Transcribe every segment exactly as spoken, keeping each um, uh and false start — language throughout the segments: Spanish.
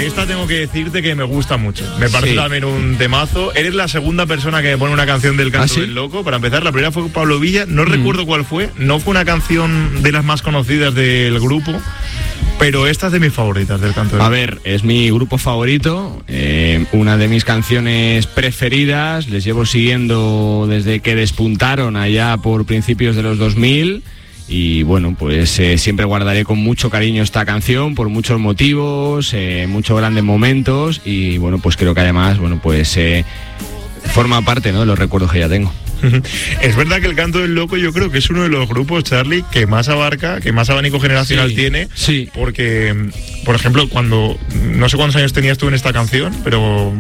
esta tengo que decirte que me gusta mucho. Me parece Sí. también un temazo. Eres la segunda persona que me pone una canción del Canto ¿Ah, sí? del Loco. Para empezar, la primera fue Pablo Villa. No Mm. recuerdo cuál fue. No fue una canción de las más conocidas del grupo. Pero esta es de mis favoritas del Canto del A Loco. ver, es mi grupo favorito, eh, una de mis canciones preferidas, les llevo siguiendo desde que despuntaron allá por principios de los dos mil y bueno, pues eh, siempre guardaré con mucho cariño esta canción por muchos motivos, eh, muchos grandes momentos y bueno, pues creo que además, bueno, pues eh, forma parte, ¿no?, de los recuerdos que ya tengo. Es verdad que el Canto del Loco yo creo que es uno de los grupos, Charlie, que más abarca, que más abanico generacional Sí, tiene. sí. Porque, por ejemplo, cuando... No sé cuántos años tenías tú en esta canción, pero...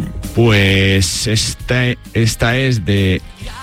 Pues esta, esta es de,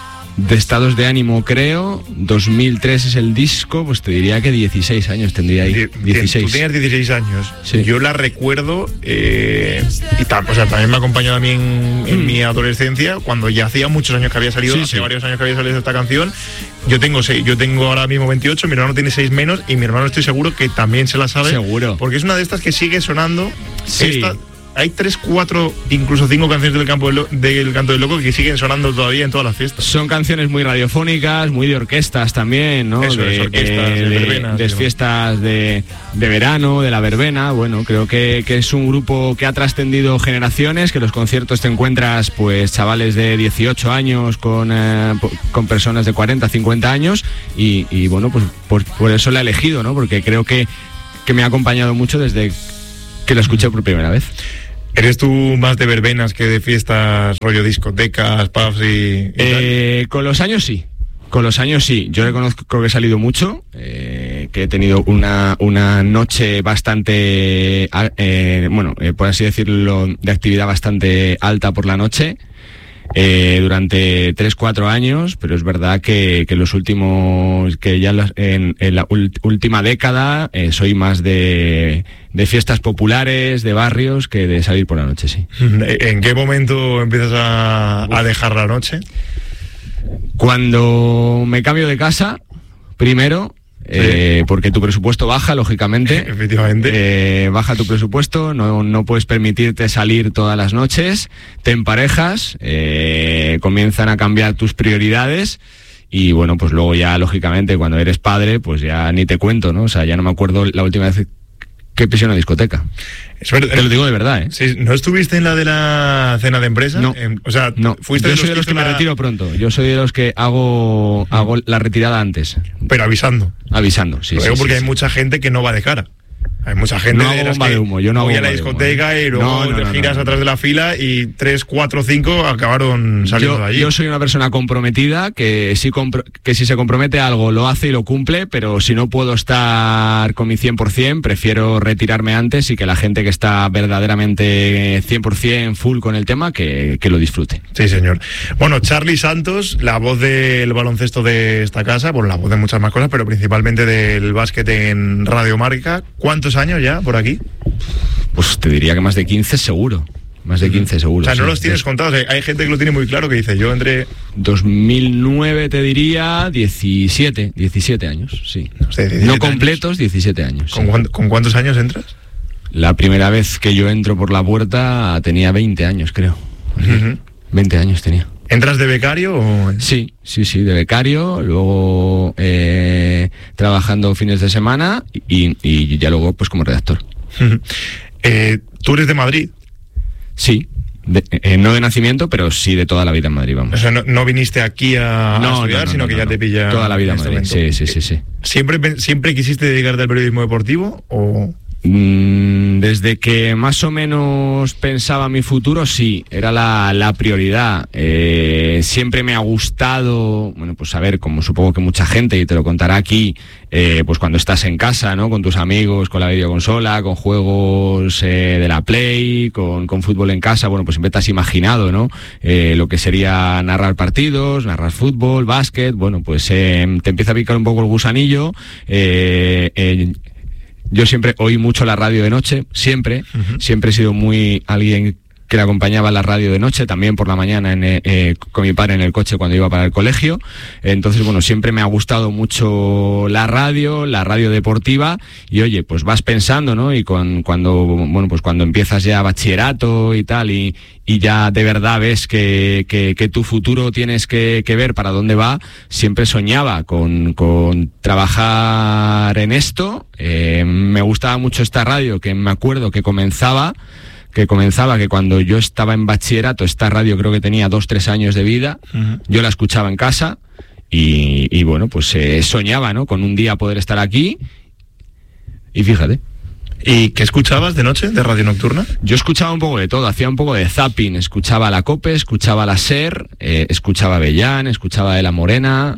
de Estados de Ánimo, creo. dos mil tres es el disco, pues te diría que dieciséis años tendría ahí. Die- dieciséis. Tú tenías dieciséis años. Sí. Yo la recuerdo, eh, y tal, o sea, también me ha acompañado a mí en, en Mm. mi adolescencia, cuando ya hacía muchos años que había salido, Sí, hace sí. varios años que había salido esta canción. Yo tengo seis, yo tengo ahora mismo veintiocho, mi hermano tiene seis menos, y mi hermano estoy seguro que también se la sabe. Seguro. Porque es una de estas que sigue sonando. Sí. Esta- hay tres, cuatro, incluso cinco canciones del, campo del, Lo- del Canto del Loco que siguen sonando todavía en todas las fiestas. Son canciones muy radiofónicas, muy de orquestas también, ¿no? Eso de, es, orquestas, eh, de de- verbenas, de sí. fiestas de, de verano, de la verbena. Bueno, creo que, que es un grupo que ha trascendido generaciones, que en los conciertos te encuentras pues chavales de dieciocho años con, eh, po- con personas de cuarenta, cincuenta años y, y bueno, pues por, por eso la he elegido, ¿no? Porque creo que, que me ha acompañado mucho desde que lo escuché por primera vez. ¿Eres tú más de verbenas que de fiestas, rollo discotecas, pubs y, y tal? Eh, con los años sí, con los años sí. Yo reconozco que he salido mucho, eh, que he tenido una, una noche bastante, eh, bueno, eh, por así decirlo, de actividad bastante alta por la noche. Eh, durante tres cuatro años, pero es verdad que, que los últimos, que ya en, las- en, en la ul- última década eh, soy más de, de fiestas populares, de barrios, que de salir por la noche, sí. ¿En qué momento empiezas a, a dejar la noche? Cuando me cambio de casa, primero, eh, porque tu presupuesto baja, lógicamente. Efectivamente. Eh, baja tu presupuesto, no, no puedes permitirte salir todas las noches, te emparejas, eh, comienzan a cambiar tus prioridades. Y bueno, pues luego ya, lógicamente, cuando eres padre, pues ya ni te cuento, ¿no? O sea, ya no me acuerdo la última vez que pisé una discoteca. Es verdad. Te lo digo de verdad, ¿eh? Sí, ¿no estuviste en la de la cena de empresa? No. En- o sea, No, fuiste yo de soy de los que hizo me la- retiro pronto. Yo soy de los que hago, hago la retirada antes, Pero avisando. avisando. Sí, Lo sí, digo sí, porque sí. hay mucha gente que no va de cara. Hay mucha gente No de hago las bomba que de humo, yo no hago voy a la bomba de humo, discoteca ¿eh? y luego No, no, te no, giras no. atrás de la fila y tres, cuatro, cinco acabaron saliendo Yo, de allí. yo soy una persona comprometida que si, compro- que si se compromete a algo lo hace y lo cumple, pero si no puedo estar con mi cien por ciento, prefiero retirarme antes y que la gente que está verdaderamente cien por ciento full con el tema, que, que lo disfrute. Sí, señor. Bueno, Charly Santos, la voz del baloncesto de esta casa, bueno, la voz de muchas más cosas, pero principalmente del básquet en Radio Marca. ¿Cuántos años ya por aquí? Pues te diría que más de quince seguro. Más de quince seguro. O sea, no sí. los tienes contados. Hay- Hay gente que lo tiene muy claro que dice, yo entre... dos mil nueve te diría diecisiete, diecisiete años, sí. No sé, diecisiete No años. completos, diecisiete años. ¿Con, sí. cuán- con cuántos años entras? La primera vez que yo entro por la puerta tenía veinte años, creo. Ujú. veinte años tenía. ¿Entras de becario o...? Sí, sí, sí, de becario, luego eh, trabajando fines de semana y, y ya luego pues como redactor. Eh, ¿Tú eres de Madrid? Sí, de- eh, no de nacimiento, pero sí de toda la vida en Madrid, O vamos. sea, no, no viniste aquí a, a estudiar, sino que ya te pilla... Toda la vida en en este Madrid, momento. sí, sí, sí, sí. ¿Siempre, pen- ¿Siempre quisiste dedicarte al periodismo deportivo o...? Mm, Desde que más o menos pensaba mi futuro, sí, era la, la prioridad. Eh, siempre me ha gustado, bueno, pues saber, como supongo que mucha gente, y te lo contará aquí, eh, pues cuando estás en casa, ¿no? Con tus amigos, con la videoconsola, con juegos eh, de la Play, con, con fútbol en casa, bueno, pues siempre te has imaginado, ¿no? Eh, lo que sería narrar partidos, narrar fútbol, básquet, bueno, pues eh, te empieza a picar un poco el gusanillo, eh, eh, yo siempre oí mucho la radio de noche, siempre, Ujú. siempre he sido muy alguien que le acompañaba a la radio de noche, también por la mañana en, eh, con mi padre en el coche cuando iba para el colegio. Entonces, bueno, siempre me ha gustado mucho la radio, la radio deportiva, y oye, pues vas pensando, ¿no? Y con, cuando, bueno, pues cuando empiezas ya bachillerato y tal, y, y ya de verdad ves que, que, que tu futuro tienes que, que ver para dónde va, siempre soñaba con, con trabajar en esto. Eh, me gustaba mucho esta radio, que me acuerdo que comenzaba, que comenzaba que cuando yo estaba en bachillerato, esta radio creo que tenía dos, tres años de vida, uh-huh. Yo la escuchaba en casa y, y bueno, pues eh, soñaba, ¿no? Con un día poder estar aquí y fíjate. ¿Y qué escuchabas de noche, de radio nocturna? Yo escuchaba un poco de todo, hacía un poco de zapping, escuchaba la COPE, escuchaba la SER, eh, escuchaba Bellán, escuchaba de La Morena,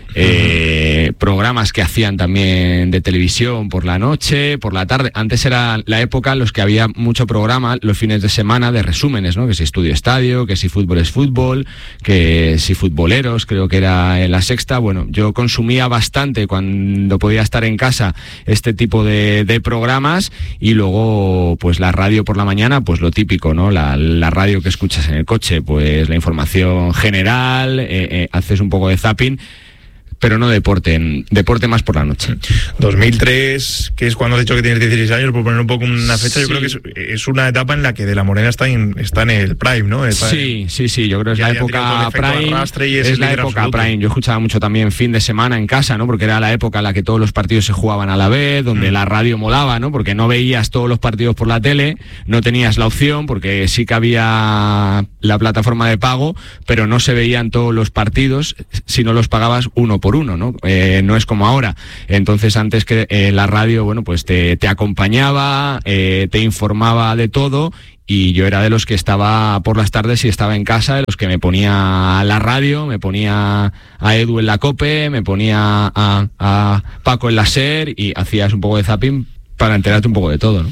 eh, uh-huh. Programas que hacían también de televisión por la noche, por la tarde. Antes era la época en los que había mucho programa los fines de semana de resúmenes, ¿no? Que si Estudio Estadio, que si Fútbol es Fútbol, que si Futboleros, creo que era en La Sexta. Bueno, yo consumía bastante cuando podía estar en casa este tipo de, de programas. Y luego, pues la radio por la mañana, pues lo típico, ¿no? La, la radio que escuchas en el coche, pues la información general, eh, eh, haces un poco de zapping, pero no deporte, deporte más por la noche. dos mil tres, que es cuando has dicho que tienes dieciséis años, por poner un poco una fecha, sí. Yo creo que es, es una etapa en la que De La Morena está en, está en el prime, ¿no? Está sí, en, sí, sí, yo creo que es la época prime, es, es la época absoluto. prime. Yo escuchaba mucho también fin de semana en casa, ¿no? Porque era la época en la que todos los partidos se jugaban a la vez, donde mm. la radio molaba, ¿no? Porque no veías todos los partidos por la tele, no tenías la opción, porque sí que había la plataforma de pago, pero no se veían todos los partidos si no los pagabas uno por uno, ¿no? Eh, no es como ahora. Entonces antes que eh, la radio, bueno, pues te, te acompañaba, eh, te informaba de todo, y yo era de los que estaba por las tardes y estaba en casa, de los que me ponía la radio, me ponía a Edu en la COPE, me ponía a, a Paco en la SER, y hacías un poco de zapping para enterarte un poco de todo, ¿no?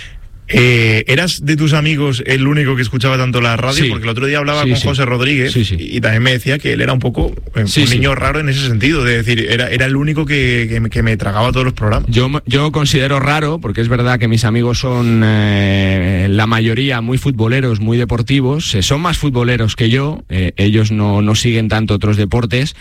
Eh, ¿Eras de tus amigos el único que escuchaba tanto la radio? Sí. Porque el otro día hablaba sí, con sí. José Rodríguez sí, sí. y también me decía que él era un poco eh, sí, un niño sí. raro en ese sentido, de decir, era, era el único que, que, que me tragaba todos los programas. Yo, yo considero raro, porque es verdad que mis amigos son eh, la mayoría muy futboleros, muy deportivos, eh, son más futboleros que yo, eh, ellos no, no siguen tanto otros deportes,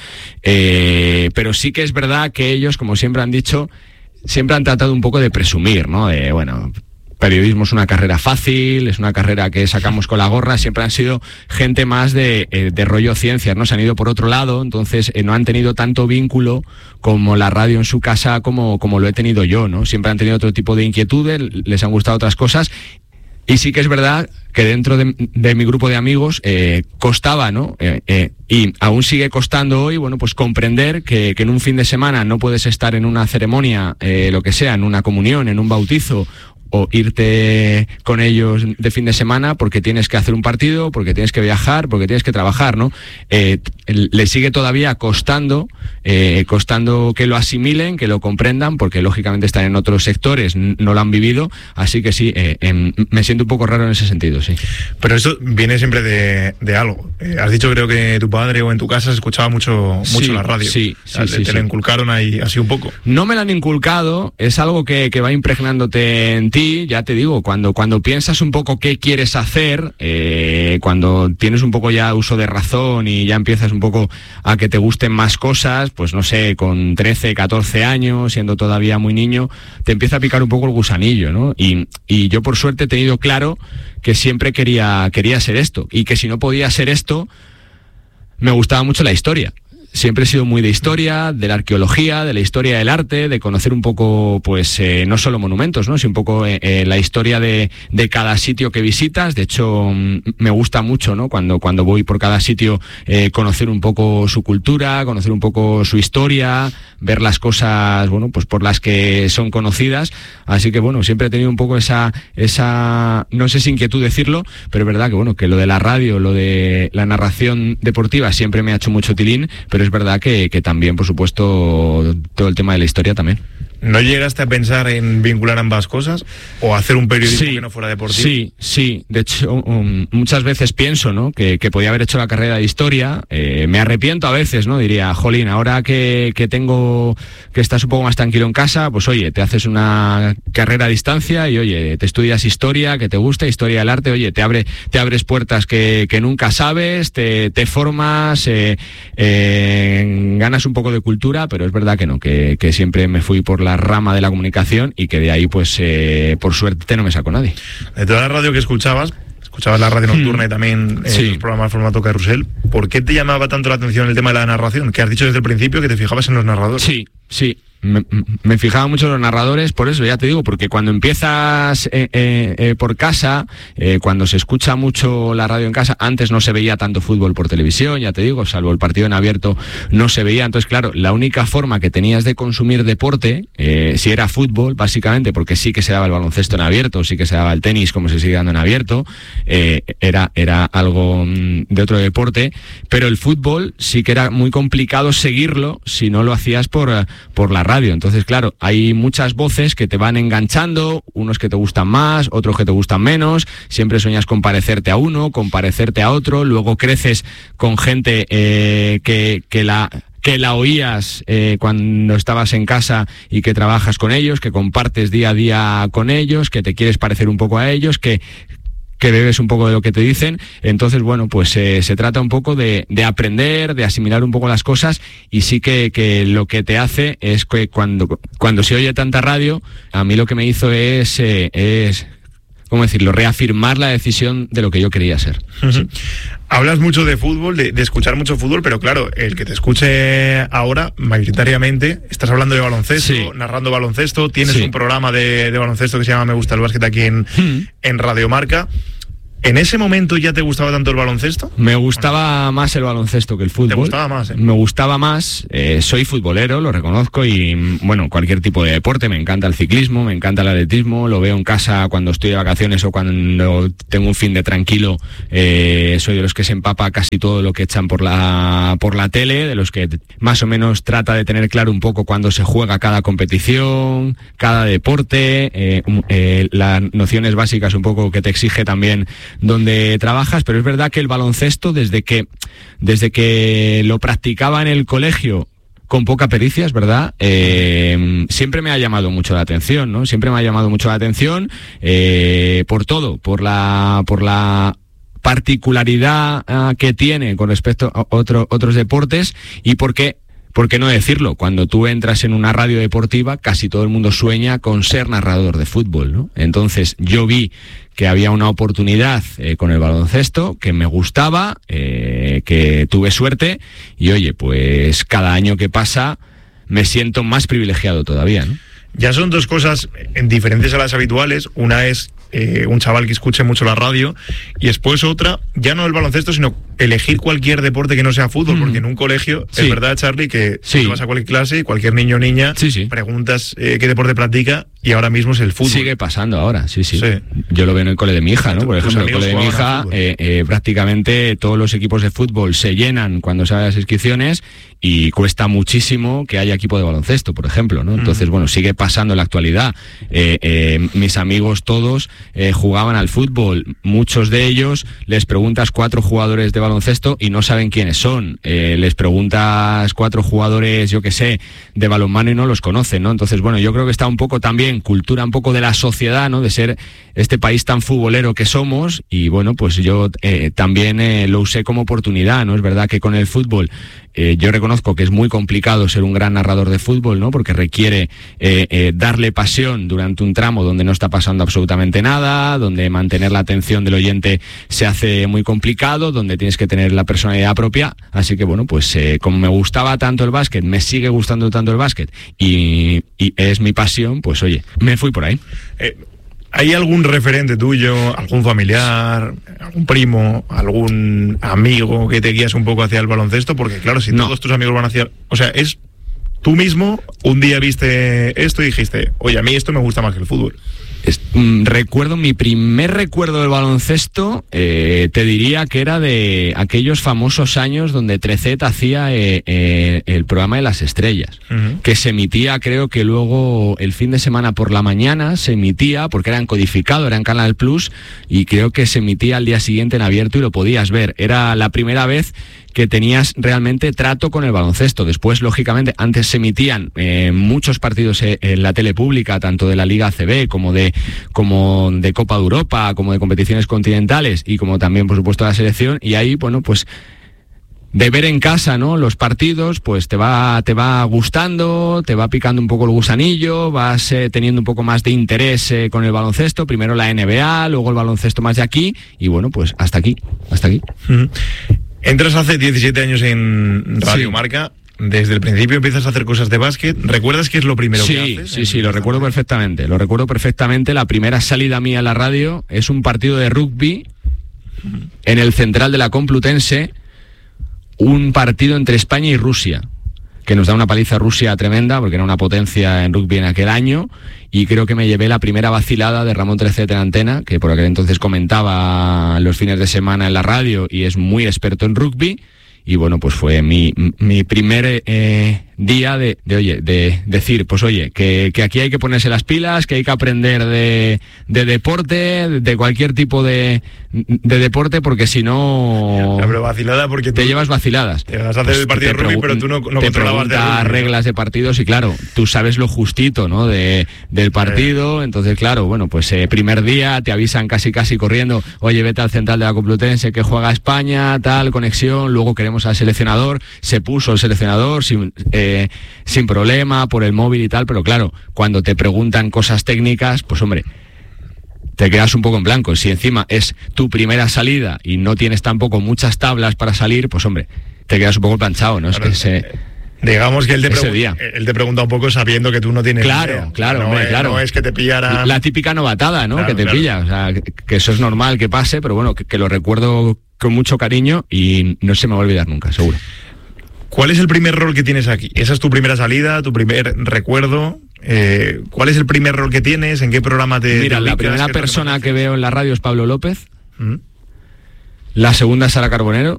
eh, pero sí que es verdad que ellos, como siempre han dicho, siempre han tratado un poco de presumir, ¿no? De, bueno, periodismo es una carrera fácil, es una carrera que sacamos con la gorra, siempre han sido gente más de, eh, de rollo ciencias, ¿no? Se han ido por otro lado, entonces eh, no han tenido tanto vínculo como la radio en su casa como, como lo he tenido yo, ¿no? Siempre han tenido otro tipo de inquietudes, les han gustado otras cosas, y sí que es verdad que dentro de, de mi grupo de amigos eh, costaba, ¿no? Eh, eh, y aún sigue costando hoy, bueno, pues comprender que, que en un fin de semana no puedes estar en una ceremonia, eh, lo que sea, en una comunión, en un bautizo, o irte con ellos de fin de semana porque tienes que hacer un partido, porque tienes que viajar, porque tienes que trabajar, ¿no? Eh, le sigue todavía costando, eh, costando que lo asimilen, que lo comprendan, porque lógicamente están en otros sectores, no lo han vivido, así que sí, eh, eh, me siento un poco raro en ese sentido, sí. Pero esto viene siempre de, de algo. Eh, has dicho, creo que tu padre o en tu casa se escuchaba mucho, mucho sí, la radio. Sí, o sea, sí, te, sí, te sí. lo inculcaron ahí así un poco. No me lo han inculcado, es algo que, que va impregnándote en ti. Ya te digo, cuando, cuando piensas un poco qué quieres hacer, eh, cuando tienes un poco ya uso de razón y ya empiezas un poco a que te gusten más cosas, pues no sé, con trece, catorce años, siendo todavía muy niño, te empieza a picar un poco el gusanillo, ¿no? Y, y yo por suerte he tenido claro que siempre quería, quería ser esto, y que si no podía ser esto, me gustaba mucho la historia. Siempre he sido muy de historia, de la arqueología, de la historia del arte, de conocer un poco, pues, eh, no solo monumentos, ¿no? Sino un poco eh, eh, la historia de, de cada sitio que visitas. De hecho, me gusta mucho, ¿no? Cuando, cuando voy por cada sitio, eh, conocer un poco su cultura, conocer un poco su historia, ver las cosas, bueno, pues por las que son conocidas. Así que, bueno, siempre he tenido un poco esa, esa, no sé si inquietud decirlo, pero es verdad que, bueno, que lo de la radio, lo de la narración deportiva siempre me ha hecho mucho tilín, pero es verdad que, que también, por supuesto, todo el tema de la historia también. ¿No llegaste a pensar en vincular ambas cosas o hacer un periodismo sí, que no fuera deportivo? Sí, sí. De hecho, um, muchas veces pienso, ¿no? Que, que podía haber hecho la carrera de historia. Eh, me arrepiento a veces, ¿no? Diría, jolín, ahora que, que tengo, que estás un poco más tranquilo en casa, pues oye, te haces una carrera a distancia y oye, te estudias historia, que te gusta, historia del arte, oye, te abre, te abres puertas que, que nunca sabes, te, te formas, eh, eh, ganas un poco de cultura, pero es verdad que no, que, que siempre me fui por la rama de la comunicación y que de ahí pues eh, por suerte no me sacó nadie. De toda la radio que escuchabas, escuchabas la radio nocturna hmm. y también eh, sí. los programas formato carrusel, ¿por qué te llamaba tanto la atención el tema de la narración? Que has dicho desde el principio que te fijabas en los narradores. Sí, sí. Me, me fijaba mucho en los narradores, por eso ya te digo, porque cuando empiezas eh, eh, eh, por casa, eh, cuando se escucha mucho la radio en casa, antes no se veía tanto fútbol por televisión, ya te digo, salvo el partido en abierto no se veía, entonces claro, la única forma que tenías de consumir deporte, eh, si era fútbol, básicamente, porque sí que se daba el baloncesto en abierto, sí que se daba el tenis como se sigue dando en abierto, eh, era, era algo mm, de otro deporte, pero el fútbol sí que era muy complicado seguirlo si no lo hacías por, por la radio. Radio. Entonces, claro, hay muchas voces que te van enganchando, unos que te gustan más, otros que te gustan menos, siempre sueñas con parecerte a uno, con parecerte a otro, luego creces con gente eh, que, que la... que la oías eh, cuando estabas en casa y que trabajas con ellos, que compartes día a día con ellos, que te quieres parecer un poco a ellos, que que bebes un poco de lo que te dicen. Entonces, bueno, pues eh, se trata un poco de, de aprender, de asimilar un poco las cosas, y sí que, que lo que te hace es que cuando, cuando se oye tanta radio, a mí lo que me hizo es, eh, es ¿cómo decirlo?, reafirmar la decisión de lo que yo quería ser. Uh-huh. Sí. Hablas mucho de fútbol, de, de escuchar mucho fútbol, pero claro, el que te escuche ahora, mayoritariamente, estás hablando de baloncesto, sí. narrando baloncesto, tienes sí. un programa de, de baloncesto que se llama Me Gusta el Básquet aquí en, uh-huh. en Radio Marca. ¿En ese momento ya te gustaba tanto el baloncesto? Me gustaba más el baloncesto que el fútbol. ¿Te gustaba más? Eh? Me gustaba más. Eh, soy futbolero, lo reconozco, y bueno, cualquier tipo de deporte. Me encanta el ciclismo, me encanta el atletismo. Lo veo en casa cuando estoy de vacaciones o cuando tengo un fin de tranquilo. Eh, soy de los que se empapa casi todo lo que echan por la por la tele, de los que más o menos trata de tener claro un poco cuándo se juega cada competición, cada deporte, eh, eh, las nociones básicas un poco que te exige también donde trabajas, pero es verdad que el baloncesto, desde que desde que lo practicaba en el colegio con poca pericia, es verdad, eh, siempre me ha llamado mucho la atención, ¿no? Siempre me ha llamado mucho la atención eh, por todo, por la por la particularidad uh, que tiene con respecto a otro, otros deportes, y porque ¿por qué no decirlo? Cuando tú entras en una radio deportiva, casi todo el mundo sueña con ser narrador de fútbol, ¿no? Entonces yo vi que había una oportunidad eh, con el baloncesto, que me gustaba, eh, que tuve suerte, y oye, pues cada año que pasa me siento más privilegiado todavía, ¿no? Ya son dos cosas diferentes a las habituales. Una es eh, un chaval que escuche mucho la radio, y después otra, ya no el baloncesto, sino elegir cualquier deporte que no sea fútbol, mm. porque en un colegio, sí. es verdad, Charlie, que sí. tú vas a cualquier clase y cualquier niño o niña sí, sí. preguntas eh, qué deporte practica, y ahora mismo es el fútbol. Sigue pasando ahora, sí, sí. sí. Yo lo veo en el cole de mi hija, ¿no? Por ejemplo, en el cole de mi hija, eh, eh, prácticamente todos los equipos de fútbol se llenan cuando salen las inscripciones, y cuesta muchísimo que haya equipo de baloncesto, por ejemplo, ¿no? Entonces, mm. bueno, sigue pasando en la actualidad. Eh, eh, mis amigos todos eh, jugaban al fútbol, muchos de ellos les preguntas cuatro jugadores de baloncesto y no saben quiénes son, eh, les preguntas cuatro jugadores, yo que sé, de balonmano y no los conocen, ¿no? Entonces, bueno, yo creo que está un poco también cultura un poco de la sociedad, ¿no? De ser este país tan futbolero que somos, y bueno, pues yo eh, también eh, lo usé como oportunidad, ¿no? Es verdad que con el fútbol Eh, yo reconozco que es muy complicado ser un gran narrador de fútbol, ¿no? Porque requiere eh, eh, darle pasión durante un tramo donde no está pasando absolutamente nada, donde mantener la atención del oyente se hace muy complicado, donde tienes que tener la personalidad propia. Así que bueno, pues eh, como me gustaba tanto el básquet, me sigue gustando tanto el básquet, y, y es mi pasión, pues oye, me fui por ahí. Eh... ¿Hay algún referente tuyo, algún familiar, algún primo, algún amigo que te guías un poco hacia el baloncesto? Porque claro, si no. todos tus amigos van hacia... O sea, es tú mismo, un día viste esto y dijiste, oye, a mí esto me gusta más que el fútbol. Es, mm, recuerdo, mi primer recuerdo del baloncesto, eh, te diría que era de aquellos famosos años donde Trecet hacía eh, eh, el programa de las estrellas, uh-huh. que se emitía, creo que luego el fin de semana por la mañana se emitía, porque era en codificado, era en Canal Plus, y creo que se emitía al día siguiente en abierto y lo podías ver. Era la primera vez que tenías realmente trato con el baloncesto. Después, lógicamente, antes se emitían eh, muchos partidos eh, en la tele pública, tanto de la Liga A C B como de como de Copa de Europa, como de competiciones continentales y como también, por supuesto, la selección. Y ahí, bueno, pues de ver en casa, ¿no?, los partidos, pues te va te va gustando, te va picando un poco el gusanillo, vas eh, teniendo un poco más de interés eh, con el baloncesto, primero la N B A, luego el baloncesto más de aquí, y bueno, pues hasta aquí, hasta aquí. Uh-huh. Entras hace diecisiete años en Radio sí. Marca. Desde el principio empiezas a hacer cosas de básquet. ¿Recuerdas qué es lo primero sí, que haces? Sí, sí, lo recuerdo perfectamente. Lo recuerdo perfectamente. La primera salida mía a la radio es un partido de rugby en el Central de la Complutense, un partido entre España y Rusia, que nos da una paliza a Rusia tremenda, porque era una potencia en rugby en aquel año, y creo que me llevé la primera vacilada de Ramón Trecet en antena, que por aquel entonces comentaba los fines de semana en la radio y es muy experto en rugby, y bueno, pues fue mi, mi primer eh, día de, de, oye, de decir, pues oye, que, que aquí hay que ponerse las pilas, que hay que aprender de, de deporte, de cualquier tipo de, de deporte, porque si no... Ya, pero vacilada porque te llevas vaciladas. Te vas a hacer pues el partido de rugby, pero tú no, no te controlabas de rugby, reglas de partidos y claro, tú sabes lo justito, ¿no?, de, del partido, eh. entonces claro, bueno, pues eh, primer día te avisan casi casi corriendo, oye, vete al Central de la Complutense que juega España, tal, conexión, luego queremos al seleccionador, se puso el seleccionador sin... Eh, sin problema, por el móvil y tal, pero claro, cuando te preguntan cosas técnicas, pues hombre, te quedas un poco en blanco. Si encima es tu primera salida y no tienes tampoco muchas tablas para salir, pues hombre, te quedas un poco planchado, ¿no? Claro, es que se... Digamos que él te, pregun- él te pregunta un poco sabiendo que tú no tienes claro, idea. Claro, no, hombre, es, claro. No es que te pillara... La típica novatada, ¿no? Claro, que te claro. pilla. O sea, que, que eso es normal que pase, pero bueno, que, que lo recuerdo con mucho cariño y no se me va a olvidar nunca, seguro. ¿Cuál es el primer rol que tienes aquí? ¿Esa es tu primera salida, tu primer recuerdo? Eh, ¿Cuál es el primer rol que tienes? ¿En qué programa te Mira, te la primera persona que veo en la radio es Pablo López. ¿Mm? La segunda es Sara Carbonero.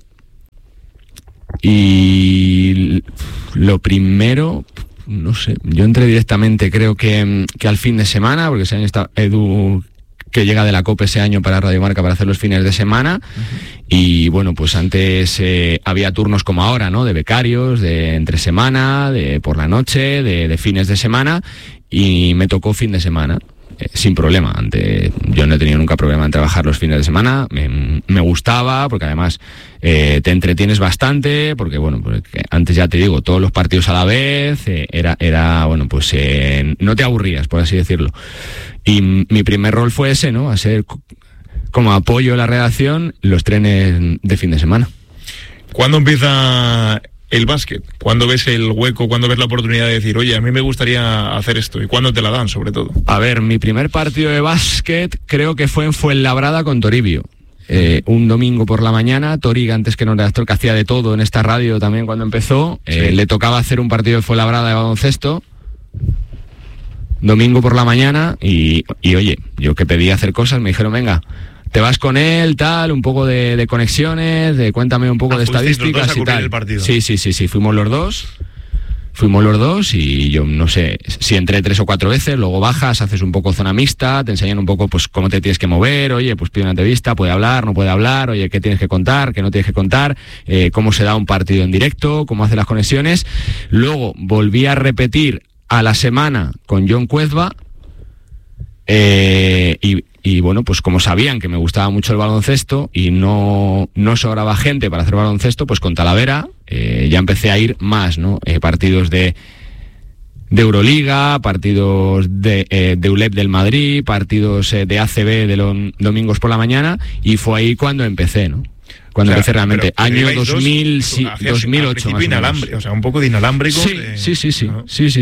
Y lo primero, no sé, yo entré directamente, creo que, que al fin de semana, porque ese año está Edu, que llega de la COPE ese año para Radio Marca para hacer los fines de semana. Uh-huh. Y bueno, pues antes eh, había turnos como ahora, ¿no? De becarios, de entre semana, de por la noche, de, de fines de semana, y me tocó fin de semana. Eh, sin problema, Ante, yo no he tenido nunca problema en trabajar los fines de semana, me, me gustaba, porque además eh, te entretienes bastante, porque bueno, porque antes ya te digo, todos los partidos a la vez, eh, era, era, bueno, pues eh, no te aburrías, por así decirlo. Y m- mi primer rol fue ese, ¿no? A ser como apoyo a la redacción los trenes de fin de semana. ¿Cuándo empieza el básquet? ¿Cuándo ves el hueco? ¿Cuándo ves la oportunidad de decir, oye, a mí me gustaría hacer esto? ¿Y cuándo te la dan, sobre todo? A ver, mi primer partido de básquet creo que fue en Fuenlabrada con Toribio. Eh, un domingo por la mañana, Tori, antes que no era actor, que hacía de todo en esta radio también cuando empezó, eh, sí. Le tocaba hacer un partido de Fuenlabrada de baloncesto, domingo por la mañana, y, y oye, yo que pedí hacer cosas, me dijeron, venga, te vas con él, tal, un poco de, de conexiones, de cuéntame un poco ah, de estadísticas y tal. Sí, sí, sí, sí, fuimos los dos. Fuimos los dos y yo no sé si entré tres o cuatro veces, luego bajas, haces un poco zona mixta, te enseñan un poco pues cómo te tienes que mover, oye, pues pide una entrevista, puede hablar, no puede hablar, oye, qué tienes que contar, qué no tienes que contar, eh, cómo se da un partido en directo, cómo hace las conexiones. Luego volví a repetir a la semana con John Cuezba, eh, y, y bueno, pues como sabían que me gustaba mucho el baloncesto y no, no sobraba gente para hacer baloncesto, pues con Talavera eh, ya empecé a ir más, ¿no? Eh, partidos de, de Euroliga, partidos de, eh, de U L E P del Madrid, partidos eh, de A C B de los domingos por la mañana, y fue ahí cuando empecé, ¿no? Cuando o sea, empecé realmente, año dos mil, dos, sí, dos mil ocho más o menos. O sea, un poco de inalámbrico. Sí, de... sí, sí, sí, ¿no? sí, sí, sí.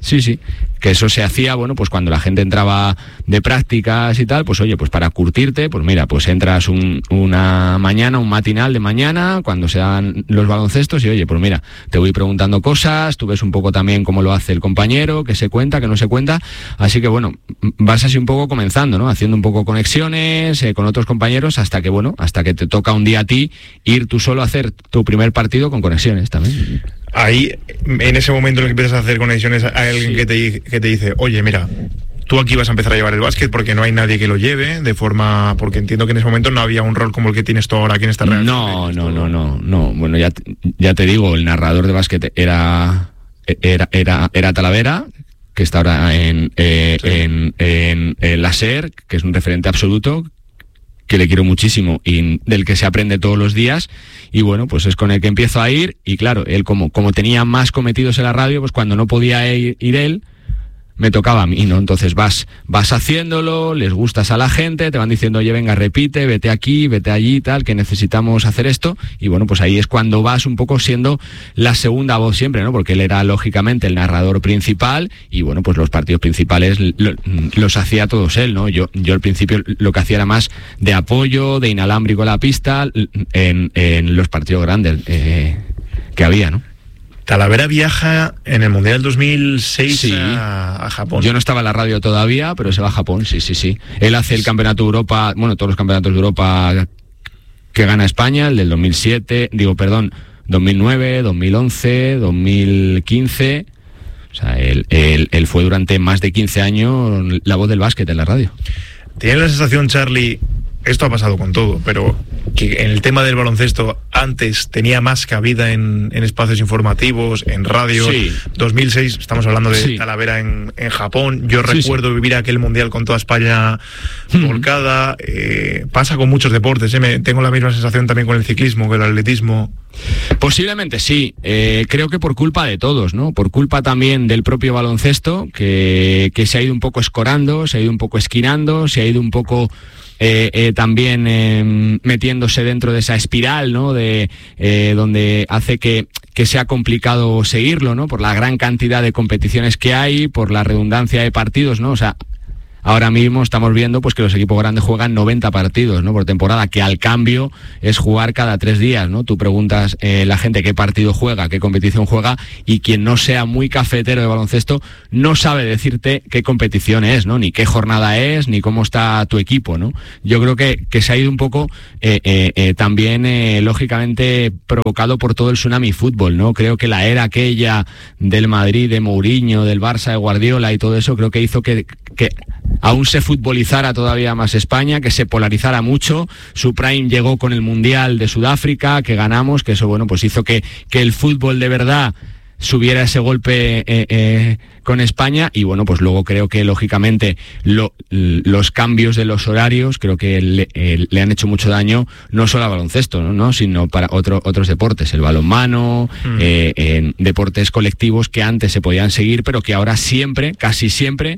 Sí, sí, que eso se hacía, bueno, pues cuando la gente entraba de prácticas y tal, pues oye, pues para curtirte, pues mira, pues entras un, una mañana, un matinal de mañana, cuando se dan los baloncestos y oye, pues mira, te voy preguntando cosas, tú ves un poco también cómo lo hace el compañero, qué se cuenta, qué no se cuenta, así que bueno, vas así un poco comenzando, ¿no? Haciendo un poco conexiones eh, con otros compañeros hasta que, bueno, hasta que te toca un día a ti ir tú solo a hacer tu primer partido con conexiones también. Ahí, en ese momento en el que empiezas a hacer conexiones, hay alguien sí. que, te, que te dice, oye, mira, tú aquí vas a empezar a llevar el básquet porque no hay nadie que lo lleve, de forma, porque entiendo que en ese momento no había un rol como el que tienes tú ahora aquí en esta redacción. No, no, no, no, no, bueno, ya, ya te digo, el narrador de básquet era, era, era, era Talavera, que está ahora en, eh, sí. en, en, en la SER, que es un referente absoluto, que le quiero muchísimo y del que se aprende todos los días, y bueno, pues es con el que empiezo a ir, y claro, él como, como tenía más cometidos en la radio, pues cuando no podía ir, ir él, me tocaba a mí, ¿no? Entonces vas, vas haciéndolo, les gustas a la gente, te van diciendo, oye, venga, repite, vete aquí, vete allí, tal, que necesitamos hacer esto, y bueno, pues ahí es cuando vas un poco siendo la segunda voz siempre, ¿no? Porque él era, lógicamente, el narrador principal, y bueno, pues los partidos principales lo, los hacía todos él, ¿no? Yo, yo al principio lo que hacía era más de apoyo, de inalámbrico a la pista, en, en los partidos grandes eh, que había, ¿no? Talavera viaja en el Mundial dos mil seis sí. a, a Japón. Yo no estaba en la radio todavía, pero se va a Japón, sí, sí, sí. Él hace el Campeonato de Europa, bueno, todos los campeonatos de Europa que gana España, el del dos mil siete, digo, perdón, dos mil nueve, dos mil once, dos mil quince. O sea, él, él, él fue durante más de quince años la voz del básquet en la radio. ¿Tienes la sensación, Charlie, esto ha pasado con todo, pero que en el tema del baloncesto antes tenía más cabida en, en espacios informativos, en radio? Sí. dos mil seis, estamos hablando de sí. Talavera en, en Japón. Yo sí, recuerdo sí. vivir aquel mundial con toda España mm. volcada. Eh, pasa con muchos deportes, ¿eh? Me, tengo la misma sensación también con el ciclismo, con el atletismo. Posiblemente sí, eh, creo que por culpa de todos, ¿no? Por culpa también del propio baloncesto, que, que se ha ido un poco escorando, se ha ido un poco esquinando, se ha ido un poco eh, eh, también eh, metiéndose dentro de esa espiral, ¿no? De eh, donde hace que que sea complicado seguirlo, ¿no? Por la gran cantidad de competiciones que hay, por la redundancia de partidos, ¿no? O sea, ahora mismo estamos viendo pues que los equipos grandes juegan noventa partidos, ¿no? Por temporada, que al cambio es jugar cada tres días, ¿no? Tú preguntas eh, la gente qué partido juega, qué competición juega, y quien no sea muy cafetero de baloncesto no sabe decirte qué competición es, ¿no? Ni qué jornada es, ni cómo está tu equipo, ¿no? Yo creo que, que se ha ido un poco eh, eh, eh, también, eh, lógicamente, provocado por todo el tsunami fútbol, ¿no? Creo que la era aquella del Madrid, de Mourinho, del Barça, de Guardiola y todo eso, creo que hizo que... que aún se futbolizara todavía más España, que se polarizara mucho. Su prime llegó con el Mundial de Sudáfrica, que ganamos, que eso, bueno, pues hizo que, que el fútbol de verdad subiera ese golpe eh, eh, con España, y bueno, pues luego creo que lógicamente lo, los cambios de los horarios creo que le, eh, le han hecho mucho daño, no solo al baloncesto, ¿no? ¿no? sino para otro, otros deportes, el balonmano, mm. eh, en deportes colectivos que antes se podían seguir, pero que ahora siempre, casi siempre,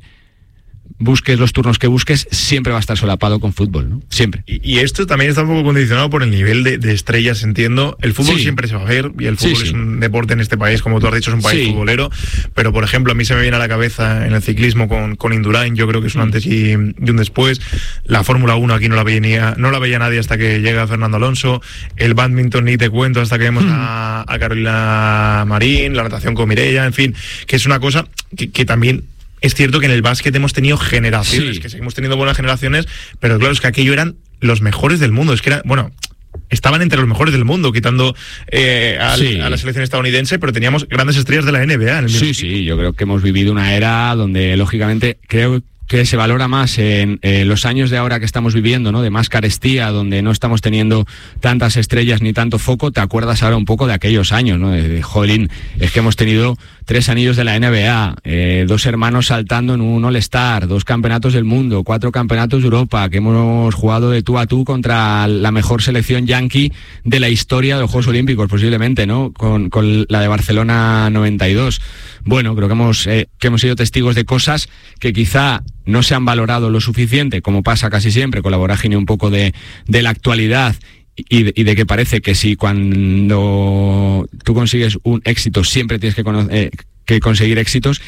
busques los turnos que busques, siempre va a estar solapado con fútbol, ¿no? Siempre. Y, y esto también está un poco condicionado por el nivel de, de estrellas, entiendo. El fútbol sí. siempre se va a ver, y el fútbol sí, sí. es un deporte en este país, como tú has dicho, es un país sí. futbolero, pero por ejemplo, a mí se me viene a la cabeza en el ciclismo con, con Indurain, yo creo que es un mm. antes y, y un después. La Fórmula uno aquí no la veía no la veía nadie hasta que llega Fernando Alonso. El bádminton ni te cuento hasta que vemos mm. a, a Carolina Marín, la natación con Mireia, en fin, que es una cosa que, que también... Es cierto que en el básquet hemos tenido generaciones, sí. que seguimos teniendo buenas generaciones, pero claro, es que aquello eran los mejores del mundo. Es que era, bueno, estaban entre los mejores del mundo, quitando eh, al, sí. a la selección estadounidense, pero teníamos grandes estrellas de la N B A. En el sí, sí, equipo. Yo creo que hemos vivido una era donde, lógicamente, creo que se valora más en eh, los años de ahora que estamos viviendo, ¿no? De más carestía, donde no estamos teniendo tantas estrellas ni tanto foco. Te acuerdas ahora un poco de aquellos años, ¿no? De, de jolín, es que hemos tenido tres anillos de la N B A, eh, dos hermanos saltando en un All-Star, dos campeonatos del mundo, cuatro campeonatos de Europa, que hemos jugado de tú a tú contra la mejor selección yankee de la historia de los Juegos Olímpicos, posiblemente, ¿no? Con, con la de Barcelona noventa y dos. Bueno, creo que hemos, eh, que hemos sido testigos de cosas que quizá no se han valorado lo suficiente, como pasa casi siempre con la vorágine un poco de, de la actualidad, y de, y de que parece que si cuando tú consigues un éxito siempre tienes que, cono- eh, que conseguir éxitos,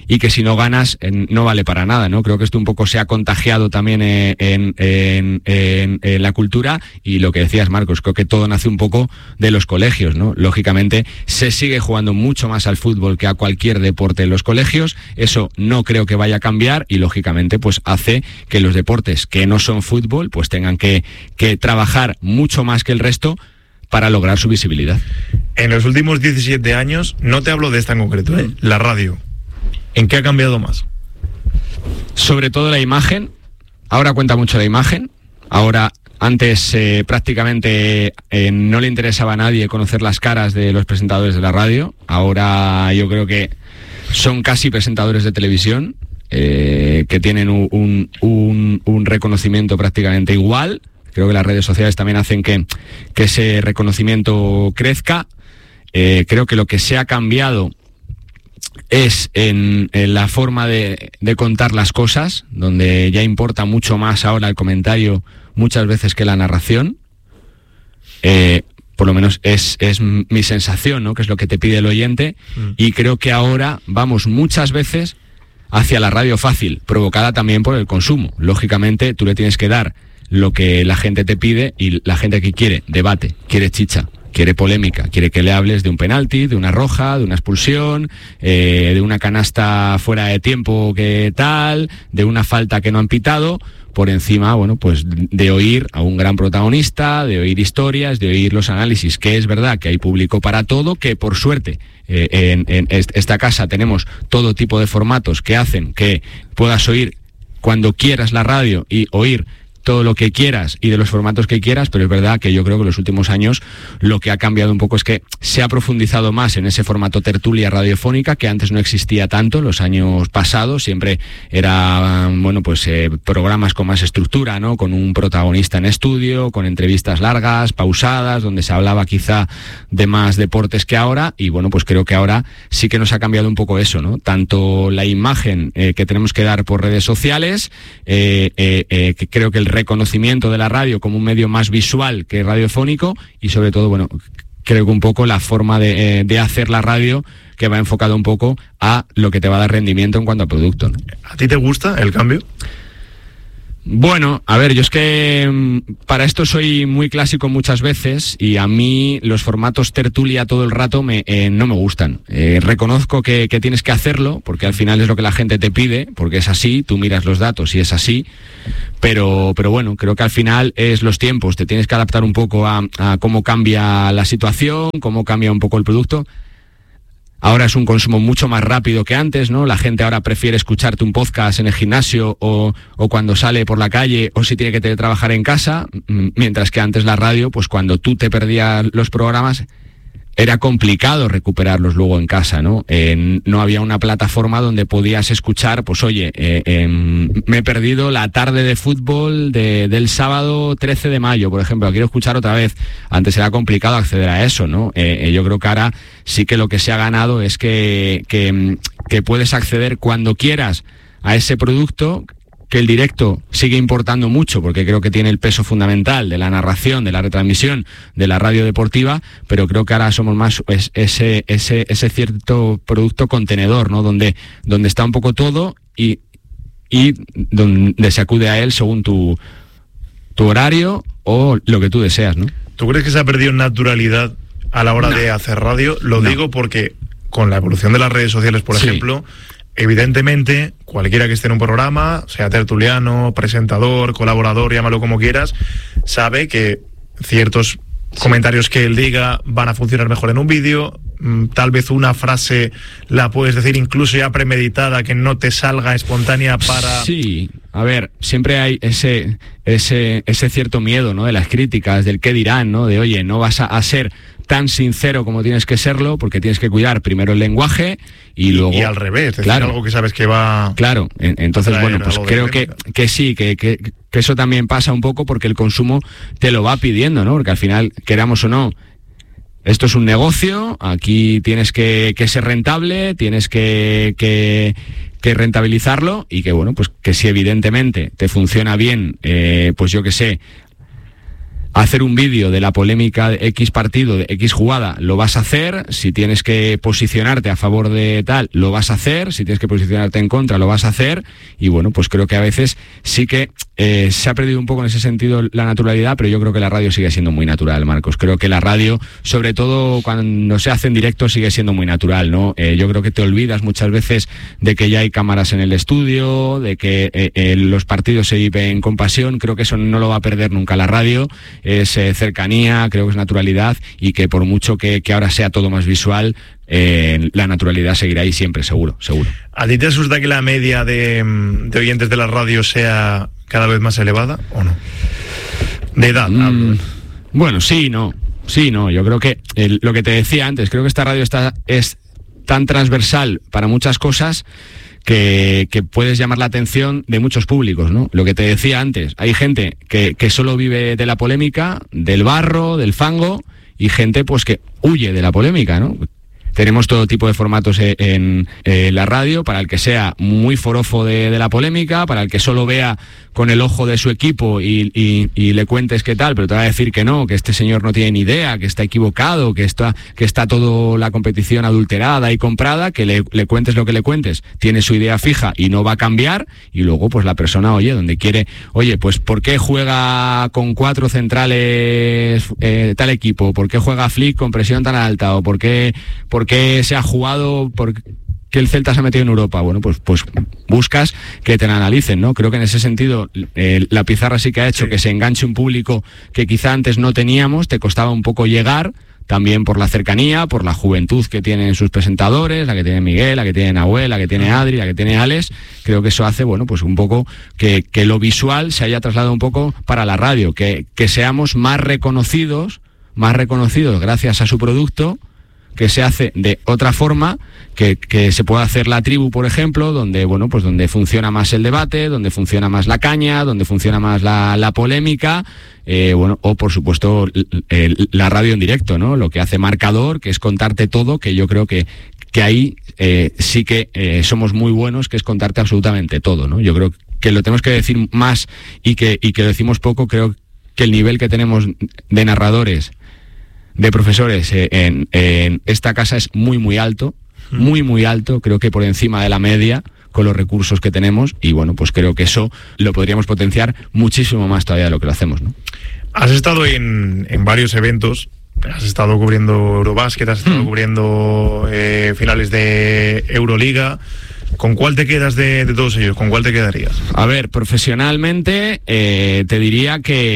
y que si no ganas eh, no vale para nada, ¿no? Creo que esto un poco se ha contagiado también eh, en, en, en, en la cultura, y lo que decías, Marcos, creo que todo nace un poco de los colegios, ¿no? Lógicamente se sigue jugando mucho más al fútbol que a cualquier deporte en los colegios, eso no creo que vaya a cambiar, y lógicamente pues hace que los deportes que no son fútbol pues tengan que, que trabajar mucho más que el resto para lograr su visibilidad. En los últimos diecisiete años, no te hablo de esta en concreto, ¿eh? La radio, ¿en qué ha cambiado más? Sobre todo la imagen. Ahora cuenta mucho la imagen. Ahora, antes eh, prácticamente eh, no le interesaba a nadie conocer las caras de los presentadores de la radio. Ahora yo creo que son casi presentadores de televisión, eh, que tienen un, un, un reconocimiento prácticamente igual. Creo que las redes sociales también hacen que, que ese reconocimiento crezca. Eh, creo que lo que se ha cambiado es en, en la forma de, de contar las cosas, donde ya importa mucho más ahora el comentario muchas veces que la narración. Eh, por lo menos es, es mi sensación, ¿no? Que es lo que te pide el oyente. Mm. Y creo que ahora vamos muchas veces hacia la radio fácil, provocada también por el consumo. Lógicamente, tú le tienes que dar lo que la gente te pide, y la gente que quiere debate, quiere chicha, quiere polémica, quiere que le hables de un penalti, de una roja, de una expulsión, eh, de una canasta fuera de tiempo que tal, de una falta que no han pitado, por encima, bueno, pues de oír a un gran protagonista, de oír historias, de oír los análisis, que es verdad que hay público para todo, que por suerte eh, en, en esta casa tenemos todo tipo de formatos que hacen que puedas oír cuando quieras la radio y oír todo lo que quieras y de los formatos que quieras, pero es verdad que yo creo que en los últimos años lo que ha cambiado un poco es que se ha profundizado más en ese formato tertulia radiofónica, que antes no existía tanto. Los años pasados siempre eran, bueno, pues eh, programas con más estructura, ¿no? Con un protagonista en estudio, con entrevistas largas, pausadas, donde se hablaba quizá de más deportes que ahora, y bueno, pues creo que ahora sí que nos ha cambiado un poco eso, ¿no? Tanto la imagen eh, que tenemos que dar por redes sociales, eh, eh, eh, que creo que el reconocimiento de la radio como un medio más visual que radiofónico, y sobre todo, bueno, creo que un poco la forma de, eh, de hacer la radio, que va enfocado un poco a lo que te va a dar rendimiento en cuanto a producto, ¿no? ¿A ti te gusta el cambio? Bueno, a ver, yo es que para esto soy muy clásico muchas veces, y a mí los formatos tertulia todo el rato me, eh, no me gustan. Eh, reconozco que, que tienes que hacerlo, porque al final es lo que la gente te pide, porque es así, tú miras los datos y es así, pero, pero bueno, creo que al final es los tiempos, te tienes que adaptar un poco a, a cómo cambia la situación, cómo cambia un poco el producto. Ahora es un consumo mucho más rápido que antes, ¿no? La gente ahora prefiere escucharte un podcast en el gimnasio o, o cuando sale por la calle, o si tiene que teletrabajar en casa, mientras que antes la radio, pues cuando tú te perdías los programas, era complicado recuperarlos luego en casa, ¿no? Eh, no había una plataforma donde podías escuchar, pues oye, eh, eh, me he perdido la tarde de fútbol de, del sábado trece de mayo, por ejemplo, quiero escuchar otra vez. Antes era complicado acceder a eso, ¿no? Eh, eh, yo creo que ahora sí que lo que se ha ganado es que, que, que puedes acceder cuando quieras a ese producto, que el directo sigue importando mucho, porque creo que tiene el peso fundamental de la narración, de la retransmisión, de la radio deportiva, pero creo que ahora somos más es, ese, ese, ese cierto producto contenedor, ¿no? Donde, donde está un poco todo y, y donde se acude a él según tu, tu horario o lo que tú deseas, ¿no? ¿Tú crees que se ha perdido naturalidad a la hora no. de hacer radio? Lo no. digo porque con la evolución de las redes sociales, por sí. ejemplo, evidentemente, cualquiera que esté en un programa, sea tertuliano, presentador, colaborador, llámalo como quieras, sabe que ciertos sí. comentarios que él diga van a funcionar mejor en un vídeo. Tal vez una frase la puedes decir incluso ya premeditada, que no te salga espontánea para... Sí, a ver, siempre hay ese ese ese cierto miedo, ¿no? De las críticas, del qué dirán, ¿no? De oye, no vas a, a ser tan sincero como tienes que serlo, porque tienes que cuidar primero el lenguaje y, y luego... Y al revés, es claro, decir, algo que sabes que va... Claro, en, entonces, bueno, pues creo que, que sí, que, que, que eso también pasa un poco porque el consumo te lo va pidiendo, ¿no? Porque al final, queramos o no, esto es un negocio, aquí tienes que, que ser rentable, tienes que, que, que rentabilizarlo, y que bueno, pues que si evidentemente te funciona bien, eh, pues yo que sé, hacer un vídeo de la polémica de X partido, de X jugada, lo vas a hacer. Si tienes que posicionarte a favor de tal, lo vas a hacer. Si tienes que posicionarte en contra, lo vas a hacer. Y bueno, pues creo que a veces sí que eh, se ha perdido un poco en ese sentido la naturalidad, pero yo creo que la radio sigue siendo muy natural, Marcos. Creo que la radio, sobre todo cuando se hace en directo, sigue siendo muy natural, ¿no? Eh, yo creo que te olvidas muchas veces de que ya hay cámaras en el estudio, de que eh, eh, los partidos se viven con pasión. Creo que eso no lo va a perder nunca la radio. Es eh, cercanía, creo que es naturalidad, y que por mucho que, que ahora sea todo más visual, eh, la naturalidad seguirá ahí siempre, seguro, seguro. ¿A ti te asusta que la media de, de oyentes de la radio sea cada vez más elevada o no? De edad, mm, hablo. Bueno, sí, no, sí, no, yo creo que el, lo que te decía antes, creo que esta radio está, es tan transversal para muchas cosas Que, que puedes llamar la atención de muchos públicos, ¿no? Lo que te decía antes, hay gente que, que solo vive de la polémica, del barro, del fango, y gente pues que huye de la polémica, ¿no? Tenemos todo tipo de formatos en, en, en la radio, para el que sea muy forofo de, de la polémica, para el que solo vea con el ojo de su equipo y, y, y le cuentes qué tal, pero te va a decir que no, que este señor no tiene ni idea, que está equivocado, que está, que está toda la competición adulterada y comprada, que le, le cuentes lo que le cuentes, tiene su idea fija y no va a cambiar. Y luego pues la persona, oye, donde quiere, oye, pues ¿por qué juega con cuatro centrales eh, tal equipo? ¿Por qué juega Flick con presión tan alta? ¿O por qué, por qué se ha jugado, por que el Celta se ha metido en Europa? Bueno, pues pues buscas que te la analicen, ¿no? Creo que en ese sentido eh, la pizarra sí que ha hecho sí. que se enganche un público que quizá antes no teníamos, te costaba un poco llegar, también por la cercanía, por la juventud que tienen sus presentadores, la que tiene Miguel, la que tiene Nahuel, la que tiene Adri, la que tiene Alex. Creo que eso hace, bueno, pues un poco que, que lo visual se haya trasladado un poco para la radio, que, que seamos más reconocidos, más reconocidos gracias a su producto, que se hace de otra forma, que, que se puede hacer la tribu, por ejemplo, donde bueno, pues donde funciona más el debate, donde funciona más la caña, donde funciona más la, la polémica, eh, bueno, o por supuesto el, la radio en directo, ¿no? Lo que hace Marcador, que es contarte todo, que yo creo que que ahí eh, sí que eh, somos muy buenos, que es contarte absolutamente todo, ¿no? Yo creo que lo tenemos que decir más y que y que lo decimos poco. Creo que el nivel que tenemos de narradores, de profesores eh, en, en esta casa es muy muy alto, muy muy alto, creo que por encima de la media con los recursos que tenemos, y bueno, pues creo que eso lo podríamos potenciar muchísimo más todavía de lo que lo hacemos, ¿no? Has estado en, en varios eventos, has estado cubriendo Eurobásquet, has estado mm. cubriendo eh, finales de Euroliga. ¿Con cuál te quedas de, de todos ellos? ¿Con cuál te quedarías? A ver, profesionalmente eh, te diría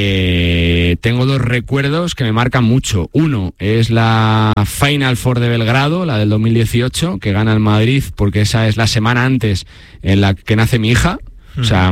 que tengo dos recuerdos que me marcan mucho. Uno es la Final Four de Belgrado, la del dos mil dieciocho, que gana el Madrid, porque esa es la semana antes en la que nace mi hija. O sea,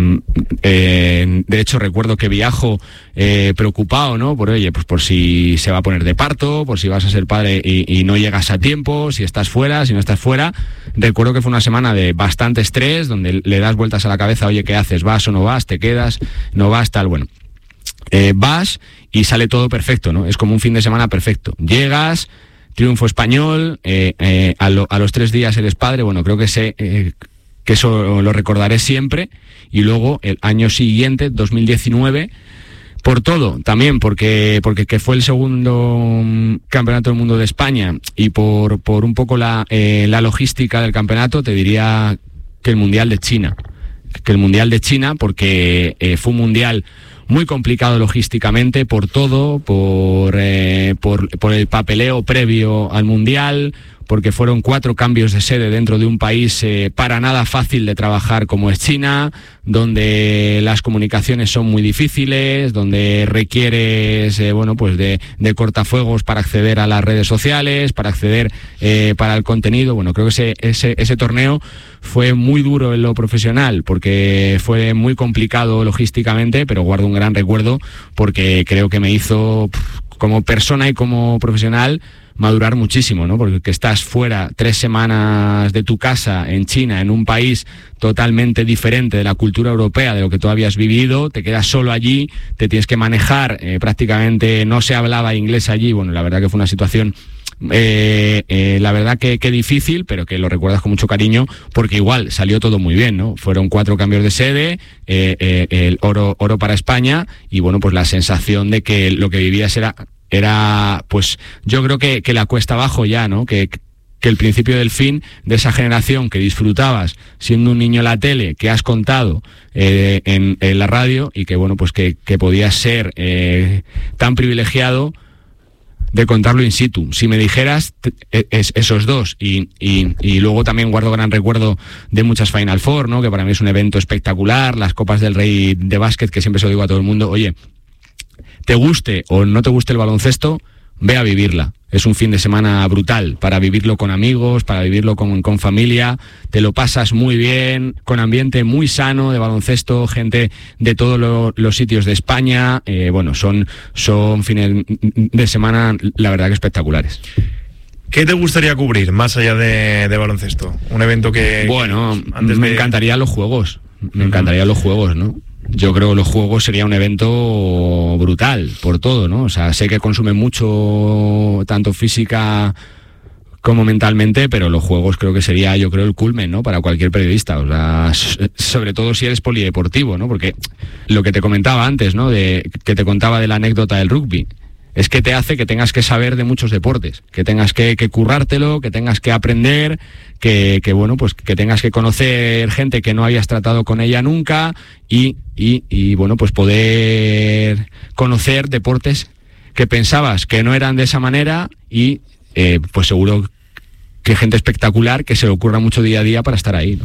eh, de hecho recuerdo que viajo eh, preocupado, ¿no? Por, oye, pues por si se va a poner de parto, por si vas a ser padre y, y no llegas a tiempo, si estás fuera, si no estás fuera. Recuerdo que fue una semana de bastante estrés, donde le das vueltas a la cabeza, oye, ¿qué haces? ¿Vas o no vas? ¿Te quedas? ¿No vas? Tal, bueno. Eh, vas y sale todo perfecto, ¿no? Es como un fin de semana perfecto. Llegas, triunfo español, eh, eh, a, lo, a los tres días eres padre. Bueno, creo que se... Eh, que eso lo recordaré siempre. Y luego el año siguiente, dos mil diecinueve, por todo, también porque porque que fue el segundo campeonato del mundo de España, y por por un poco la eh, la logística del campeonato, te diría que el Mundial de China, que el Mundial de China, porque eh, fue un mundial muy complicado logísticamente por todo, por eh, por por el papeleo previo al Mundial, porque fueron cuatro cambios de sede dentro de un país eh, para nada fácil de trabajar como es China, donde las comunicaciones son muy difíciles, donde requieres eh, bueno, pues de, de cortafuegos para acceder a las redes sociales, para acceder eh, para el contenido. Bueno, creo que ese, ese, ese torneo fue muy duro en lo profesional, porque fue muy complicado logísticamente, pero guardo un gran recuerdo porque creo que me hizo, como persona y como profesional, madurar muchísimo, ¿no? Porque estás fuera tres semanas de tu casa en China, en un país totalmente diferente de la cultura europea, de lo que tú habías vivido, te quedas solo allí, te tienes que manejar, eh, prácticamente no se hablaba inglés allí. Bueno, la verdad que fue una situación eh, eh, la verdad que, que difícil, pero que lo recuerdas con mucho cariño, porque igual salió todo muy bien, ¿no? Fueron cuatro cambios de sede, eh, eh, el oro, oro para España, y bueno, pues la sensación de que lo que vivías era, era pues yo creo que, que la cuesta abajo ya, ¿no? Que, que el principio del fin de esa generación que disfrutabas siendo un niño en la tele, que has contado eh, en, en la radio, y que bueno, pues que, que podías ser eh, tan privilegiado de contarlo in situ. Si me dijeras es, esos dos, y, y, y luego también guardo gran recuerdo de muchas Final Four, ¿no? Que para mí es un evento espectacular, las Copas del Rey de básquet, que siempre se lo digo a todo el mundo, oye, te guste o no te guste el baloncesto, ve a vivirla. Es un fin de semana brutal para vivirlo con amigos, para vivirlo con, con familia. Te lo pasas muy bien, con ambiente muy sano de baloncesto, gente de todos lo, los sitios de España. Eh, bueno, son, son fines de semana, la verdad que espectaculares. ¿Qué te gustaría cubrir más allá de, de baloncesto? Un evento que... Bueno, que antes me de... encantarían los juegos. Me uh-huh. encantarían los juegos, ¿no? Yo creo que los juegos sería un evento brutal por todo, ¿no? O sea, sé que consume mucho, tanto física como mentalmente, pero los juegos creo que sería, yo creo, el culmen, ¿no? Para cualquier periodista, o sea, sobre todo si eres polideportivo, ¿no? Porque lo que te comentaba antes, ¿no? De, que te contaba de la anécdota del rugby, es que te hace que tengas que saber de muchos deportes, que tengas que, que currártelo, que tengas que aprender, que, que bueno, pues que tengas que conocer gente que no habías tratado con ella nunca, y, y, y bueno, pues poder conocer deportes que pensabas que no eran de esa manera, y eh, pues seguro que gente espectacular que se le ocurra mucho día a día para estar ahí, ¿no?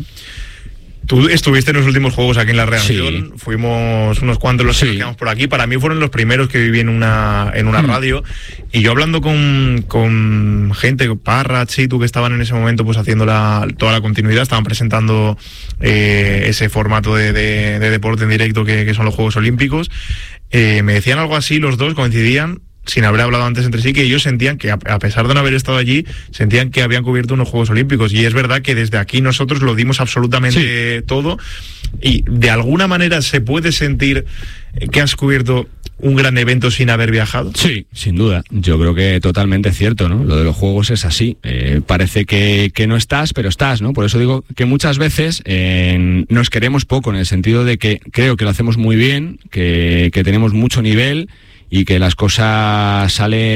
Tú estuviste en los últimos juegos aquí en la redacción, sí. Fuimos unos cuantos los sí. que nos quedamos por aquí. Para mí fueron los primeros que viví en una en una mm. radio, y yo hablando con, con gente, Parra, Chitu, que estaban en ese momento pues haciendo la, toda la continuidad, estaban presentando eh, ese formato de, de, de deporte en directo que, que son los Juegos Olímpicos, eh, me decían algo así, los dos coincidían, sin haber hablado antes entre sí, que ellos sentían que, a pesar de no haber estado allí, sentían que habían cubierto unos Juegos Olímpicos. Y es verdad que desde aquí nosotros lo dimos absolutamente sí. todo, y de alguna manera se puede sentir que has cubierto un gran evento sin haber viajado. Sí, sin duda. Yo creo que totalmente cierto, ¿no? Lo de los juegos es así. Eh, parece que, que no estás, pero estás, ¿no? Por eso digo que muchas veces eh, nos queremos poco, en el sentido de que creo que lo hacemos muy bien, que, que tenemos mucho nivel, y que las cosas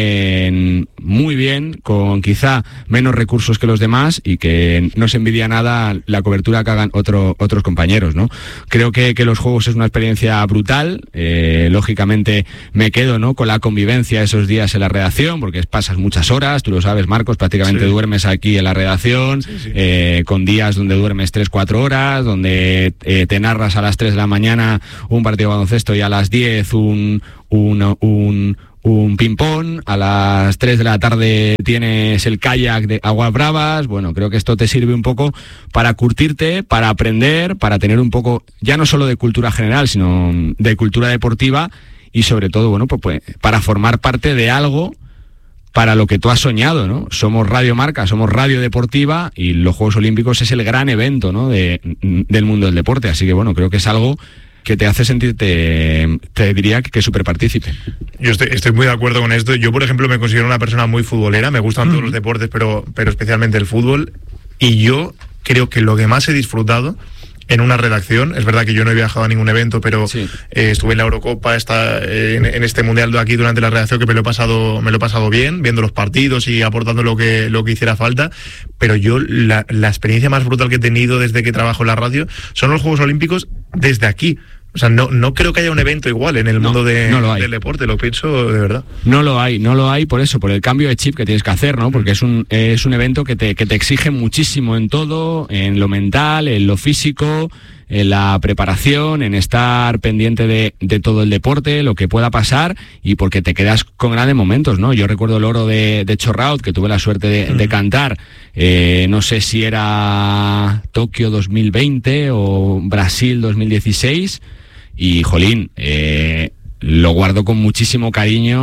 salen muy bien, con quizá menos recursos que los demás, y que no se envidia nada la cobertura que hagan otro, otros compañeros, ¿no? Creo que, que los juegos es una experiencia brutal. Eh, lógicamente me quedo, ¿no?, con la convivencia esos días en la redacción, porque pasas muchas horas, tú lo sabes, Marcos, prácticamente sí. duermes aquí en la redacción, sí, sí. Eh, con días donde duermes tres, cuatro horas, donde eh, te narras a las tres de la mañana un partido de baloncesto y a las diez un... un, un, un ping-pong, a las tres de la tarde tienes el kayak de Aguas Bravas. Bueno, creo que esto te sirve un poco para curtirte, para aprender, para tener un poco, ya no solo de cultura general, sino de cultura deportiva, y sobre todo, bueno, pues, pues para formar parte de algo para lo que tú has soñado, ¿no? Somos Radio Marca, somos radio deportiva, y los Juegos Olímpicos es el gran evento, ¿no?, de, del mundo del deporte. Así que, bueno, creo que es algo que te hace sentirte, te diría que, que súper partícipe. Yo estoy, estoy muy de acuerdo con esto. Yo, por ejemplo, me considero una persona muy futbolera, me gustan mm. todos los deportes, pero, pero especialmente el fútbol, y yo creo que lo que más he disfrutado en una redacción, es verdad que yo no he viajado a ningún evento, pero sí. eh, estuve en la Eurocopa, está, eh, en, en este Mundial de aquí durante la redacción, que me lo he pasado, me lo he pasado bien, viendo los partidos y aportando lo que, lo que hiciera falta, pero yo la, la experiencia más brutal que he tenido desde que trabajo en la radio son los Juegos Olímpicos desde aquí. O sea, no, no creo que haya un evento igual en el no, mundo de, no del deporte, lo pienso de verdad. No lo hay, no lo hay por eso, por el cambio de chip que tienes que hacer, ¿no? Porque es un, es un evento que te, que te exige muchísimo en todo, en lo mental, en lo físico, en la preparación, en estar pendiente de, de todo el deporte, lo que pueda pasar, y porque te quedas con grandes momentos, ¿no? Yo recuerdo el oro de, de Chorraut, que tuve la suerte de, de cantar, eh, no sé si era Tokio dos mil veinte o Brasil dos mil dieciséis, y jolín, eh, lo guardo con muchísimo cariño,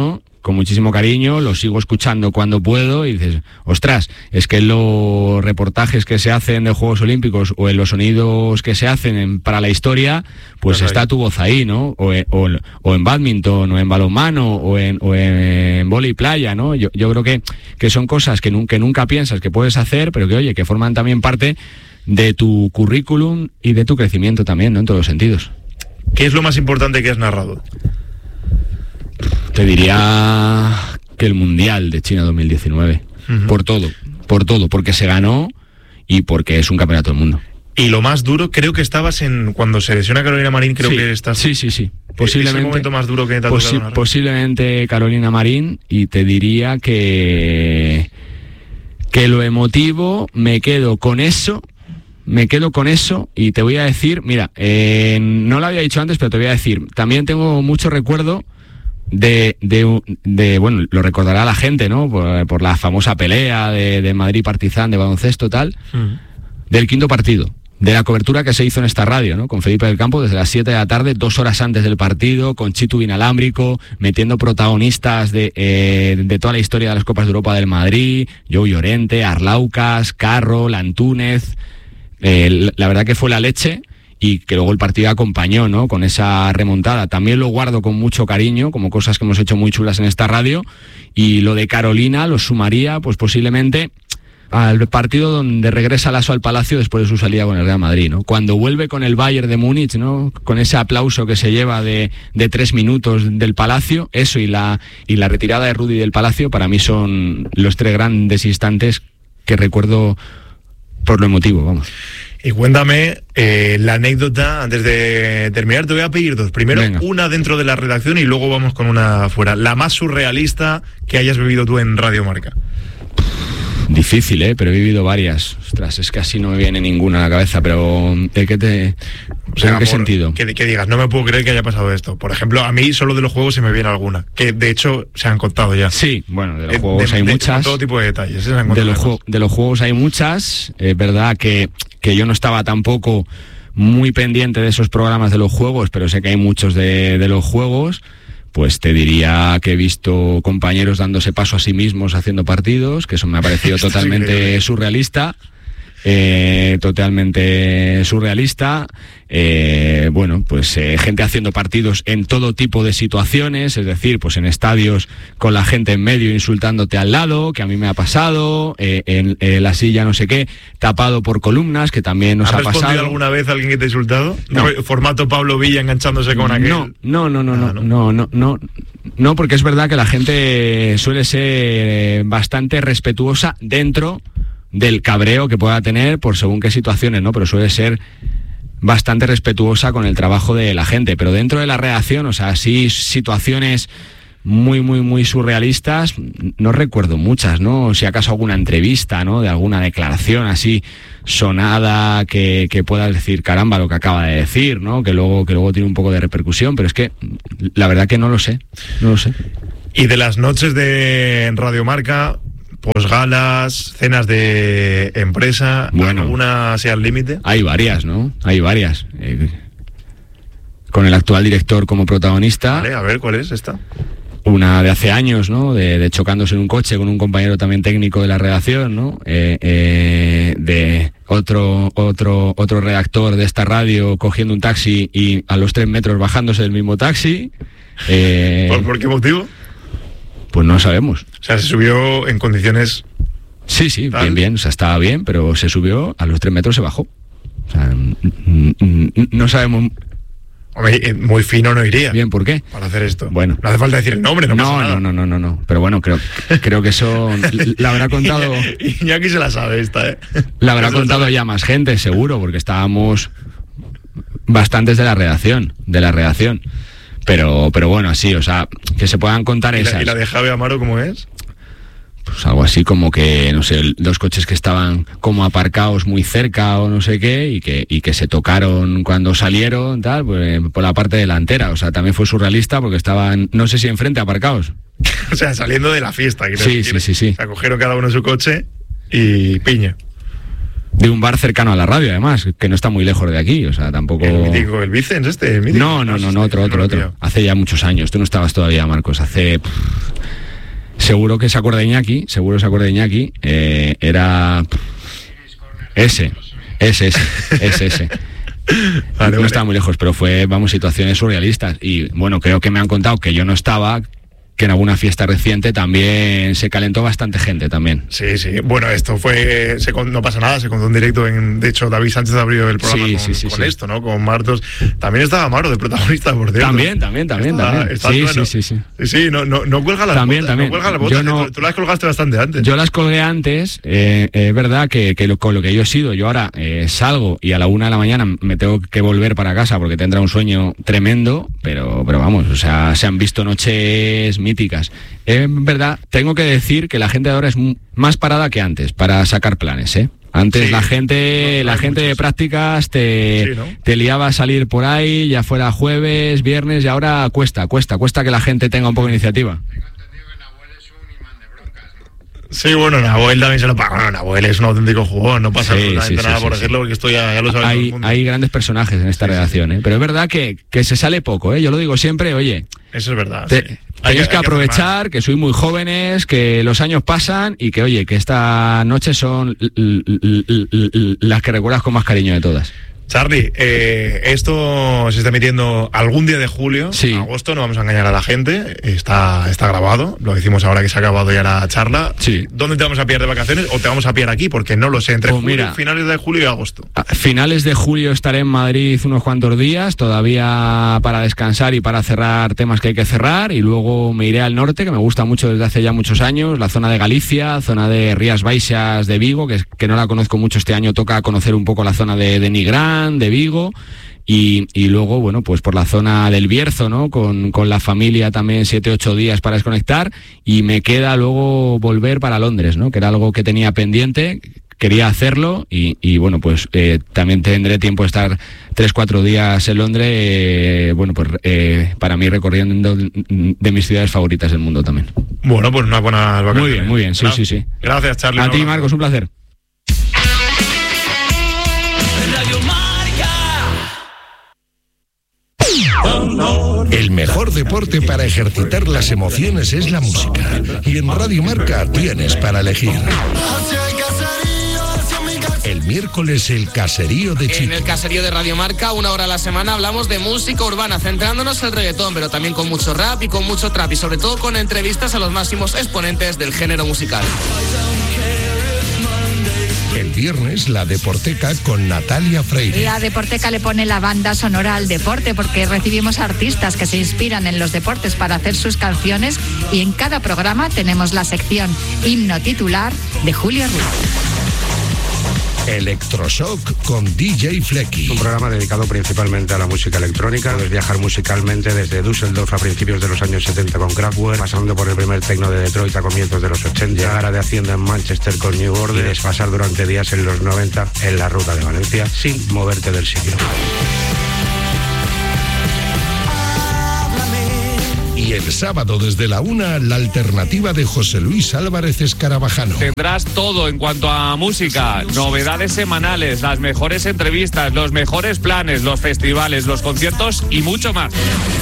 con muchísimo cariño, lo sigo escuchando cuando puedo y dices, ostras, es que en los reportajes que se hacen de Juegos Olímpicos o en los sonidos que se hacen en, para la historia, pues claro, está ahí tu voz ahí, ¿no? O, o, o en bádminton, o en balonmano, o en, o en vóley playa, ¿no? Yo, yo creo que, que son cosas que, nu- que nunca piensas que puedes hacer, pero que, oye, que forman también parte de tu currículum y de tu crecimiento también, ¿no? En todos los sentidos. ¿Qué es lo más importante que has narrado? Te diría que el Mundial de China dos mil diecinueve. Uh-huh. Por todo, por todo, porque se ganó y porque es un campeonato del mundo. Y lo más duro, creo que estabas en... Cuando se lesiona Carolina Marín, creo sí, que estás... Sí, sí, sí. Posiblemente, ¿Es el momento más duro que te ha posi- tocado? Posiblemente Carolina Marín, y te diría que... Que lo emotivo, me quedo con eso... Me quedo con eso y te voy a decir, mira, eh, no lo había dicho antes, pero te voy a decir, también tengo mucho recuerdo de, de, de bueno, lo recordará la gente, ¿no? Por, por la famosa pelea de, de Madrid Partizan de baloncesto, tal, uh-huh. del quinto partido, de la cobertura que se hizo en esta radio, ¿no? Con Felipe del Campo desde las siete de la tarde, dos horas antes del partido, con Chitu inalámbrico, metiendo protagonistas de, eh, de toda la historia de las Copas de Europa del Madrid, Joe Llorente, Arlaucas, Carro, Lantúnez... Eh, la verdad que fue la leche y que luego el partido acompañó, ¿no? Con esa remontada. También lo guardo con mucho cariño, como cosas que hemos hecho muy chulas en esta radio. Y lo de Carolina lo sumaría, pues posiblemente al partido donde regresa Lasso al Palacio después de su salida con el Real Madrid, ¿no? Cuando vuelve con el Bayern de Múnich, ¿no? Con ese aplauso que se lleva de, de tres minutos del Palacio, eso y la, y la retirada de Rudy del Palacio, para mí son los tres grandes instantes que recuerdo por lo emotivo, vamos. Y cuéntame eh, la anécdota, antes de terminar, te voy a pedir dos. Primero, Venga. Una dentro de la redacción y luego vamos con una fuera. La más surrealista que hayas vivido tú en Radio Marca. Difícil, ¿eh? Pero he vivido varias. Ostras, es que así no me viene ninguna a la cabeza, pero ¿de qué te...? O sea, ¿en qué sentido? Que, que digas, no me puedo creer que haya pasado esto. Por ejemplo, a mí solo de los juegos se me viene alguna, que de hecho se han contado ya. Sí, bueno, de los juegos de, hay de, muchas. Con todo tipo de detalles. Se han de, los ju- de los juegos hay muchas. Es verdad que, que yo no estaba tampoco muy pendiente de esos programas de los juegos, pero sé que hay muchos de, de los juegos. Pues te diría que he visto compañeros dándose paso a sí mismos haciendo partidos, que eso me ha parecido totalmente surrealista. Eh, totalmente surrealista. Eh, bueno, pues eh, gente haciendo partidos en todo tipo de situaciones, es decir, pues en estadios con la gente en medio insultándote al lado, que a mí me ha pasado, eh, en eh, la silla no sé qué, tapado por columnas, que también nos ha pasado. ¿Has respondido alguna vez a alguien que te ha insultado? No. Formato Pablo Villa enganchándose con aquel. No, no, no, no, ah, no, no, no, no, no, porque es verdad que la gente suele ser bastante respetuosa dentro del cabreo que pueda tener por según qué situaciones, ¿no? Pero suele ser bastante respetuosa con el trabajo de la gente. Pero dentro de la redacción, o sea, sí situaciones muy, muy, muy surrealistas, no recuerdo muchas, ¿no? Si acaso alguna entrevista, ¿no? De alguna declaración así sonada que, que puedas decir, caramba, lo que acaba de decir, ¿no? Que luego, que luego tiene un poco de repercusión, pero es que la verdad que no lo sé, no lo sé. Y de las noches de Radio Marca, posgalas, cenas de empresa, bueno, ¿alguna sea al límite? Hay varias, ¿no? Hay varias. Eh, con el actual director como protagonista. Vale, a ver, ¿cuál es esta? Una de hace años, ¿no? De, de chocándose en un coche con un compañero también técnico de la redacción, ¿no? Eh, eh, de otro, otro, otro redactor de esta radio cogiendo un taxi y a los tres metros bajándose del mismo taxi. Eh, ¿Por, ¿Por qué motivo? Pues no sabemos. O sea, se subió en condiciones... Sí, sí, ¿tal? bien, bien, o sea, estaba bien, pero se subió, a los tres metros se bajó. O sea, no sabemos... Hombre, muy fino no iría. Bien, ¿por qué? Para hacer esto. Bueno. No hace falta decir el nombre, no, no pasa nada. No, no, no, no, no. Pero bueno, creo, creo que eso la habrá contado... Iñaki se la sabe esta, ¿eh? La habrá contado ya más gente, seguro, porque estábamos bastantes de la redacción, de la redacción. Pero, pero bueno, así, o sea, que se puedan contar ¿Y esas. La, ¿Y la de Javi Amaro cómo es? Pues algo así como que, no sé, dos coches que estaban como aparcados muy cerca o no sé qué, y que, y que se tocaron cuando salieron, tal, pues, por la parte delantera. O sea, también fue surrealista porque estaban, no sé si enfrente, aparcados. O sea, saliendo de la fiesta. Sí, sí, sí, sí. O sea, cogieron cada uno su coche y piña. De un bar cercano a la radio, además, que no está muy lejos de aquí, o sea, tampoco... ¿El mítico, el Vicens este? El mítico? No, no, no, no, otro, otro, otro. Hace ya muchos años, tú no estabas todavía, Marcos, hace... seguro que se acuerda de Iñaki, seguro se acuerda de Iñaki, eh, era ese, ese, ese, ese, ese. Vale, no vale. Estaba muy lejos, pero fue, vamos, situaciones surrealistas. Y bueno, creo que me han contado que yo no estaba, que en alguna fiesta reciente también se calentó bastante gente también. Sí, sí. Bueno, esto fue, se, no pasa nada, se contó en directo. En, de hecho, David Sánchez abrió el programa sí, con, sí, sí, con sí. esto, ¿no? Con Martos. También estaba Maro de protagonista, por cierto. También, también, también. Está, también. Está sí, bueno. sí, sí, sí. Sí, no, no, no cuelga las también, botas. También. No cuelga las botas. No, tú, tú las colgaste bastante antes. Yo las colgué antes. Eh, es eh, verdad que, que lo, con lo que yo he sido, yo ahora eh, salgo y a la una de la mañana me tengo que volver para casa porque tendrá un sueño tremendo, pero, pero vamos, o sea, se han visto noches míticas. En verdad, tengo que decir que la gente de ahora es más parada que antes para sacar planes, ¿eh? Antes sí, la gente no, la gente muchos. de prácticas te, sí, ¿no? te liaba a salir por ahí, ya fuera jueves, viernes, y ahora cuesta, cuesta, cuesta que la gente tenga un poco de iniciativa. Sí, bueno, Nahuel también se lo paga. Bueno, Nahuel es un auténtico jugón, no pasa sí, absolutamente sí, nada sí, por sí, decirlo, porque esto ya, ya lo sabes. Hay, hay grandes personajes en esta sí, redacción, ¿eh? Pero es verdad que, que se sale poco, ¿eh? Yo lo digo siempre, oye. Eso es verdad. Te, sí. Tenéis hay, que, hay que aprovechar que sois muy jóvenes, que los años pasan y que, oye, que estas noches son las que recuerdas con más cariño de todas. Charlie, eh, esto se está emitiendo algún día de julio, sí. agosto, no vamos a engañar a la gente, está, está grabado, lo decimos ahora que se ha acabado ya la charla. Sí. ¿Dónde te vamos a pillar de vacaciones o te vamos a pillar aquí? Porque no lo sé, entre pues julio, mira, finales de julio y agosto. A finales de julio estaré en Madrid unos cuantos días, todavía para descansar y para cerrar temas que hay que cerrar, y luego me iré al norte, que me gusta mucho desde hace ya muchos años, la zona de Galicia, zona de Rías Baixas de Vigo, que, que no la conozco mucho este año, toca conocer un poco la zona de, de Nigrán, de Vigo, y, y luego, bueno, pues por la zona del Bierzo, ¿no? Con, con la familia también siete, ocho días para desconectar, y me queda luego volver para Londres, ¿no? Que era algo que tenía pendiente, quería hacerlo, y, y bueno, pues eh, también tendré tiempo de estar tres, cuatro días en Londres, eh, bueno, pues eh, para mí recorriendo de mis ciudades favoritas del mundo también. Bueno, pues una buena vacaciones. Muy bien, muy bien, sí, sí, sí. Gracias, Charlie. A ti, Marcos, un placer. El mejor deporte para ejercitar las emociones es la música. Y en Radio Marca tienes para elegir. El miércoles, el caserío de Chico. En el caserío de Radio Marca, una hora a la semana, hablamos de música urbana, centrándonos en el reggaetón, pero también con mucho rap y con mucho trap, y sobre todo con entrevistas a los máximos exponentes del género musical. El viernes, la Deporteca con Natalia Freire. La Deporteca le pone la banda sonora al deporte, porque recibimos artistas que se inspiran en los deportes para hacer sus canciones, y en cada programa tenemos la sección himno titular de Julio Ruiz. Electroshock con D J Flecky. Un programa dedicado principalmente a la música electrónica. Puedes viajar musicalmente desde Düsseldorf a principios de los años setenta con Kraftwerk, pasando por el primer techno de Detroit a comienzos de los ochenta, llegar a de Hacienda en Manchester con New Order y desfasar durante días en los noventa en la ruta de Valencia sin moverte del sitio. Y el sábado desde la una, la alternativa de José Luis Álvarez Escarabajano. Tendrás todo en cuanto a música, novedades semanales, las mejores entrevistas, los mejores planes, los festivales, los conciertos y mucho más.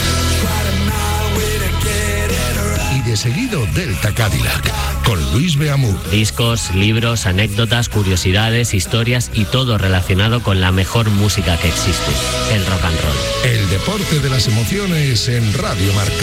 Y de seguido Delta Cadillac, con Luis Beamur. Discos, libros, anécdotas, curiosidades, historias y todo relacionado con la mejor música que existe, el rock and roll. El deporte de las emociones en Radio Marca.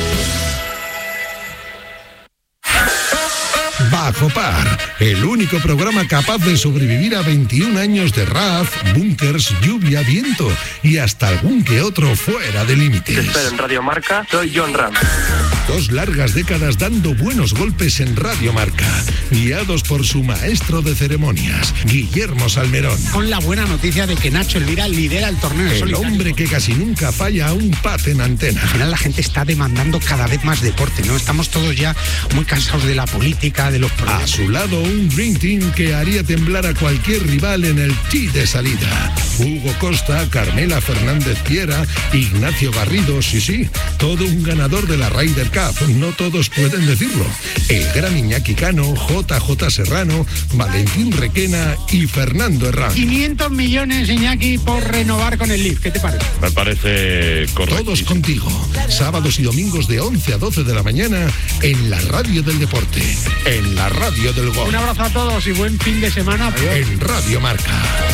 Bajo Par, el único programa capaz de sobrevivir a veintiún años de rap, bunkers, lluvia, viento y hasta algún que otro fuera de límites. Te espero en Radio Marca, soy John Ram. Dos largas décadas dando buenos golpes en Radio Marca, guiados por su maestro de ceremonias, Guillermo Salmerón. Con la buena noticia de que Nacho Elvira lidera el torneo. El solitario. Hombre que casi nunca falla a un pat en antena. Al final la gente está demandando cada vez más deporte, ¿no? Estamos todos ya muy cansados de la política, de los problemas. A su lado, un Dream Team que haría temblar a cualquier rival en el tee de salida. Hugo Costa, Carmela Fernández Piera, Ignacio Garrido, sí, sí, todo un ganador de la Ryder Cup, no todos pueden decirlo. El gran Iñaki Cano, J J Serrano, Valentín Requena y Fernando Herrán. quinientos millones, Iñaki, por renovar con el Leaf, ¿qué te parece? Me parece correcto. Todos contigo, sábados y domingos de once a doce de la mañana en la radio del deporte, en la radio del gol. Un abrazo a todos y buen fin de semana. En Radio Marca.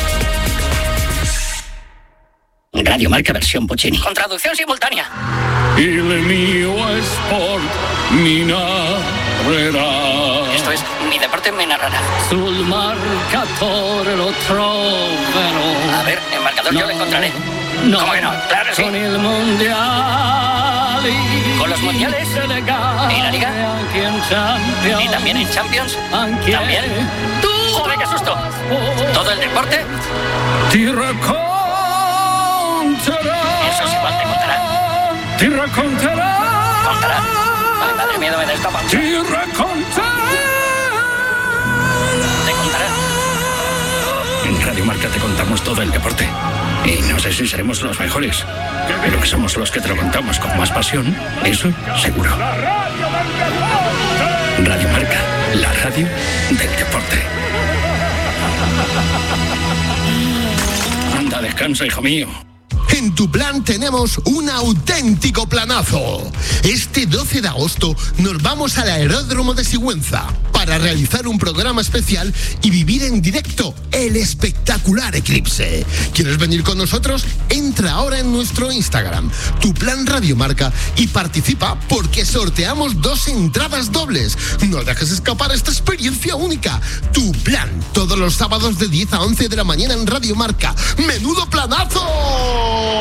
Radio Marca versión Puccini. Con traducción simultánea. Il mio sport mi narrerà. Esto es Mi deporte me narrará. Sul marcatore lo troverò. A ver, el marcador no, yo lo encontraré. No, ¿cómo que no? Claro que sí. Con el mundial. Con los mundiales. ¿Y la liga? ¿Y también en Champions? ¿También? ¡Joder, qué susto! ¿Todo el deporte? Ti racconterà. Eso sí, igual te contará. Ti racconterà. ¿Contará? Ay, madre mía, me da esta panza. Ti racconterà. ¿Te contará? En Radio Marca te contamos todo el deporte. Y no sé si seremos los mejores, pero que somos los que te lo contamos con más pasión, eso seguro. Radio Marca, la radio del deporte. Anda, descansa, hijo mío. En tu plan tenemos un auténtico planazo. Este doce de agosto nos vamos al Aeródromo de Sigüenza para realizar un programa especial y vivir en directo el espectacular eclipse. ¿Quieres venir con nosotros? Entra ahora en nuestro Instagram, Tu Plan Radio Marca, y participa porque sorteamos dos entradas dobles. No dejes escapar esta experiencia única. Tu Plan, todos los sábados de diez a once de la mañana en Radio Marca. ¡Menudo planazo!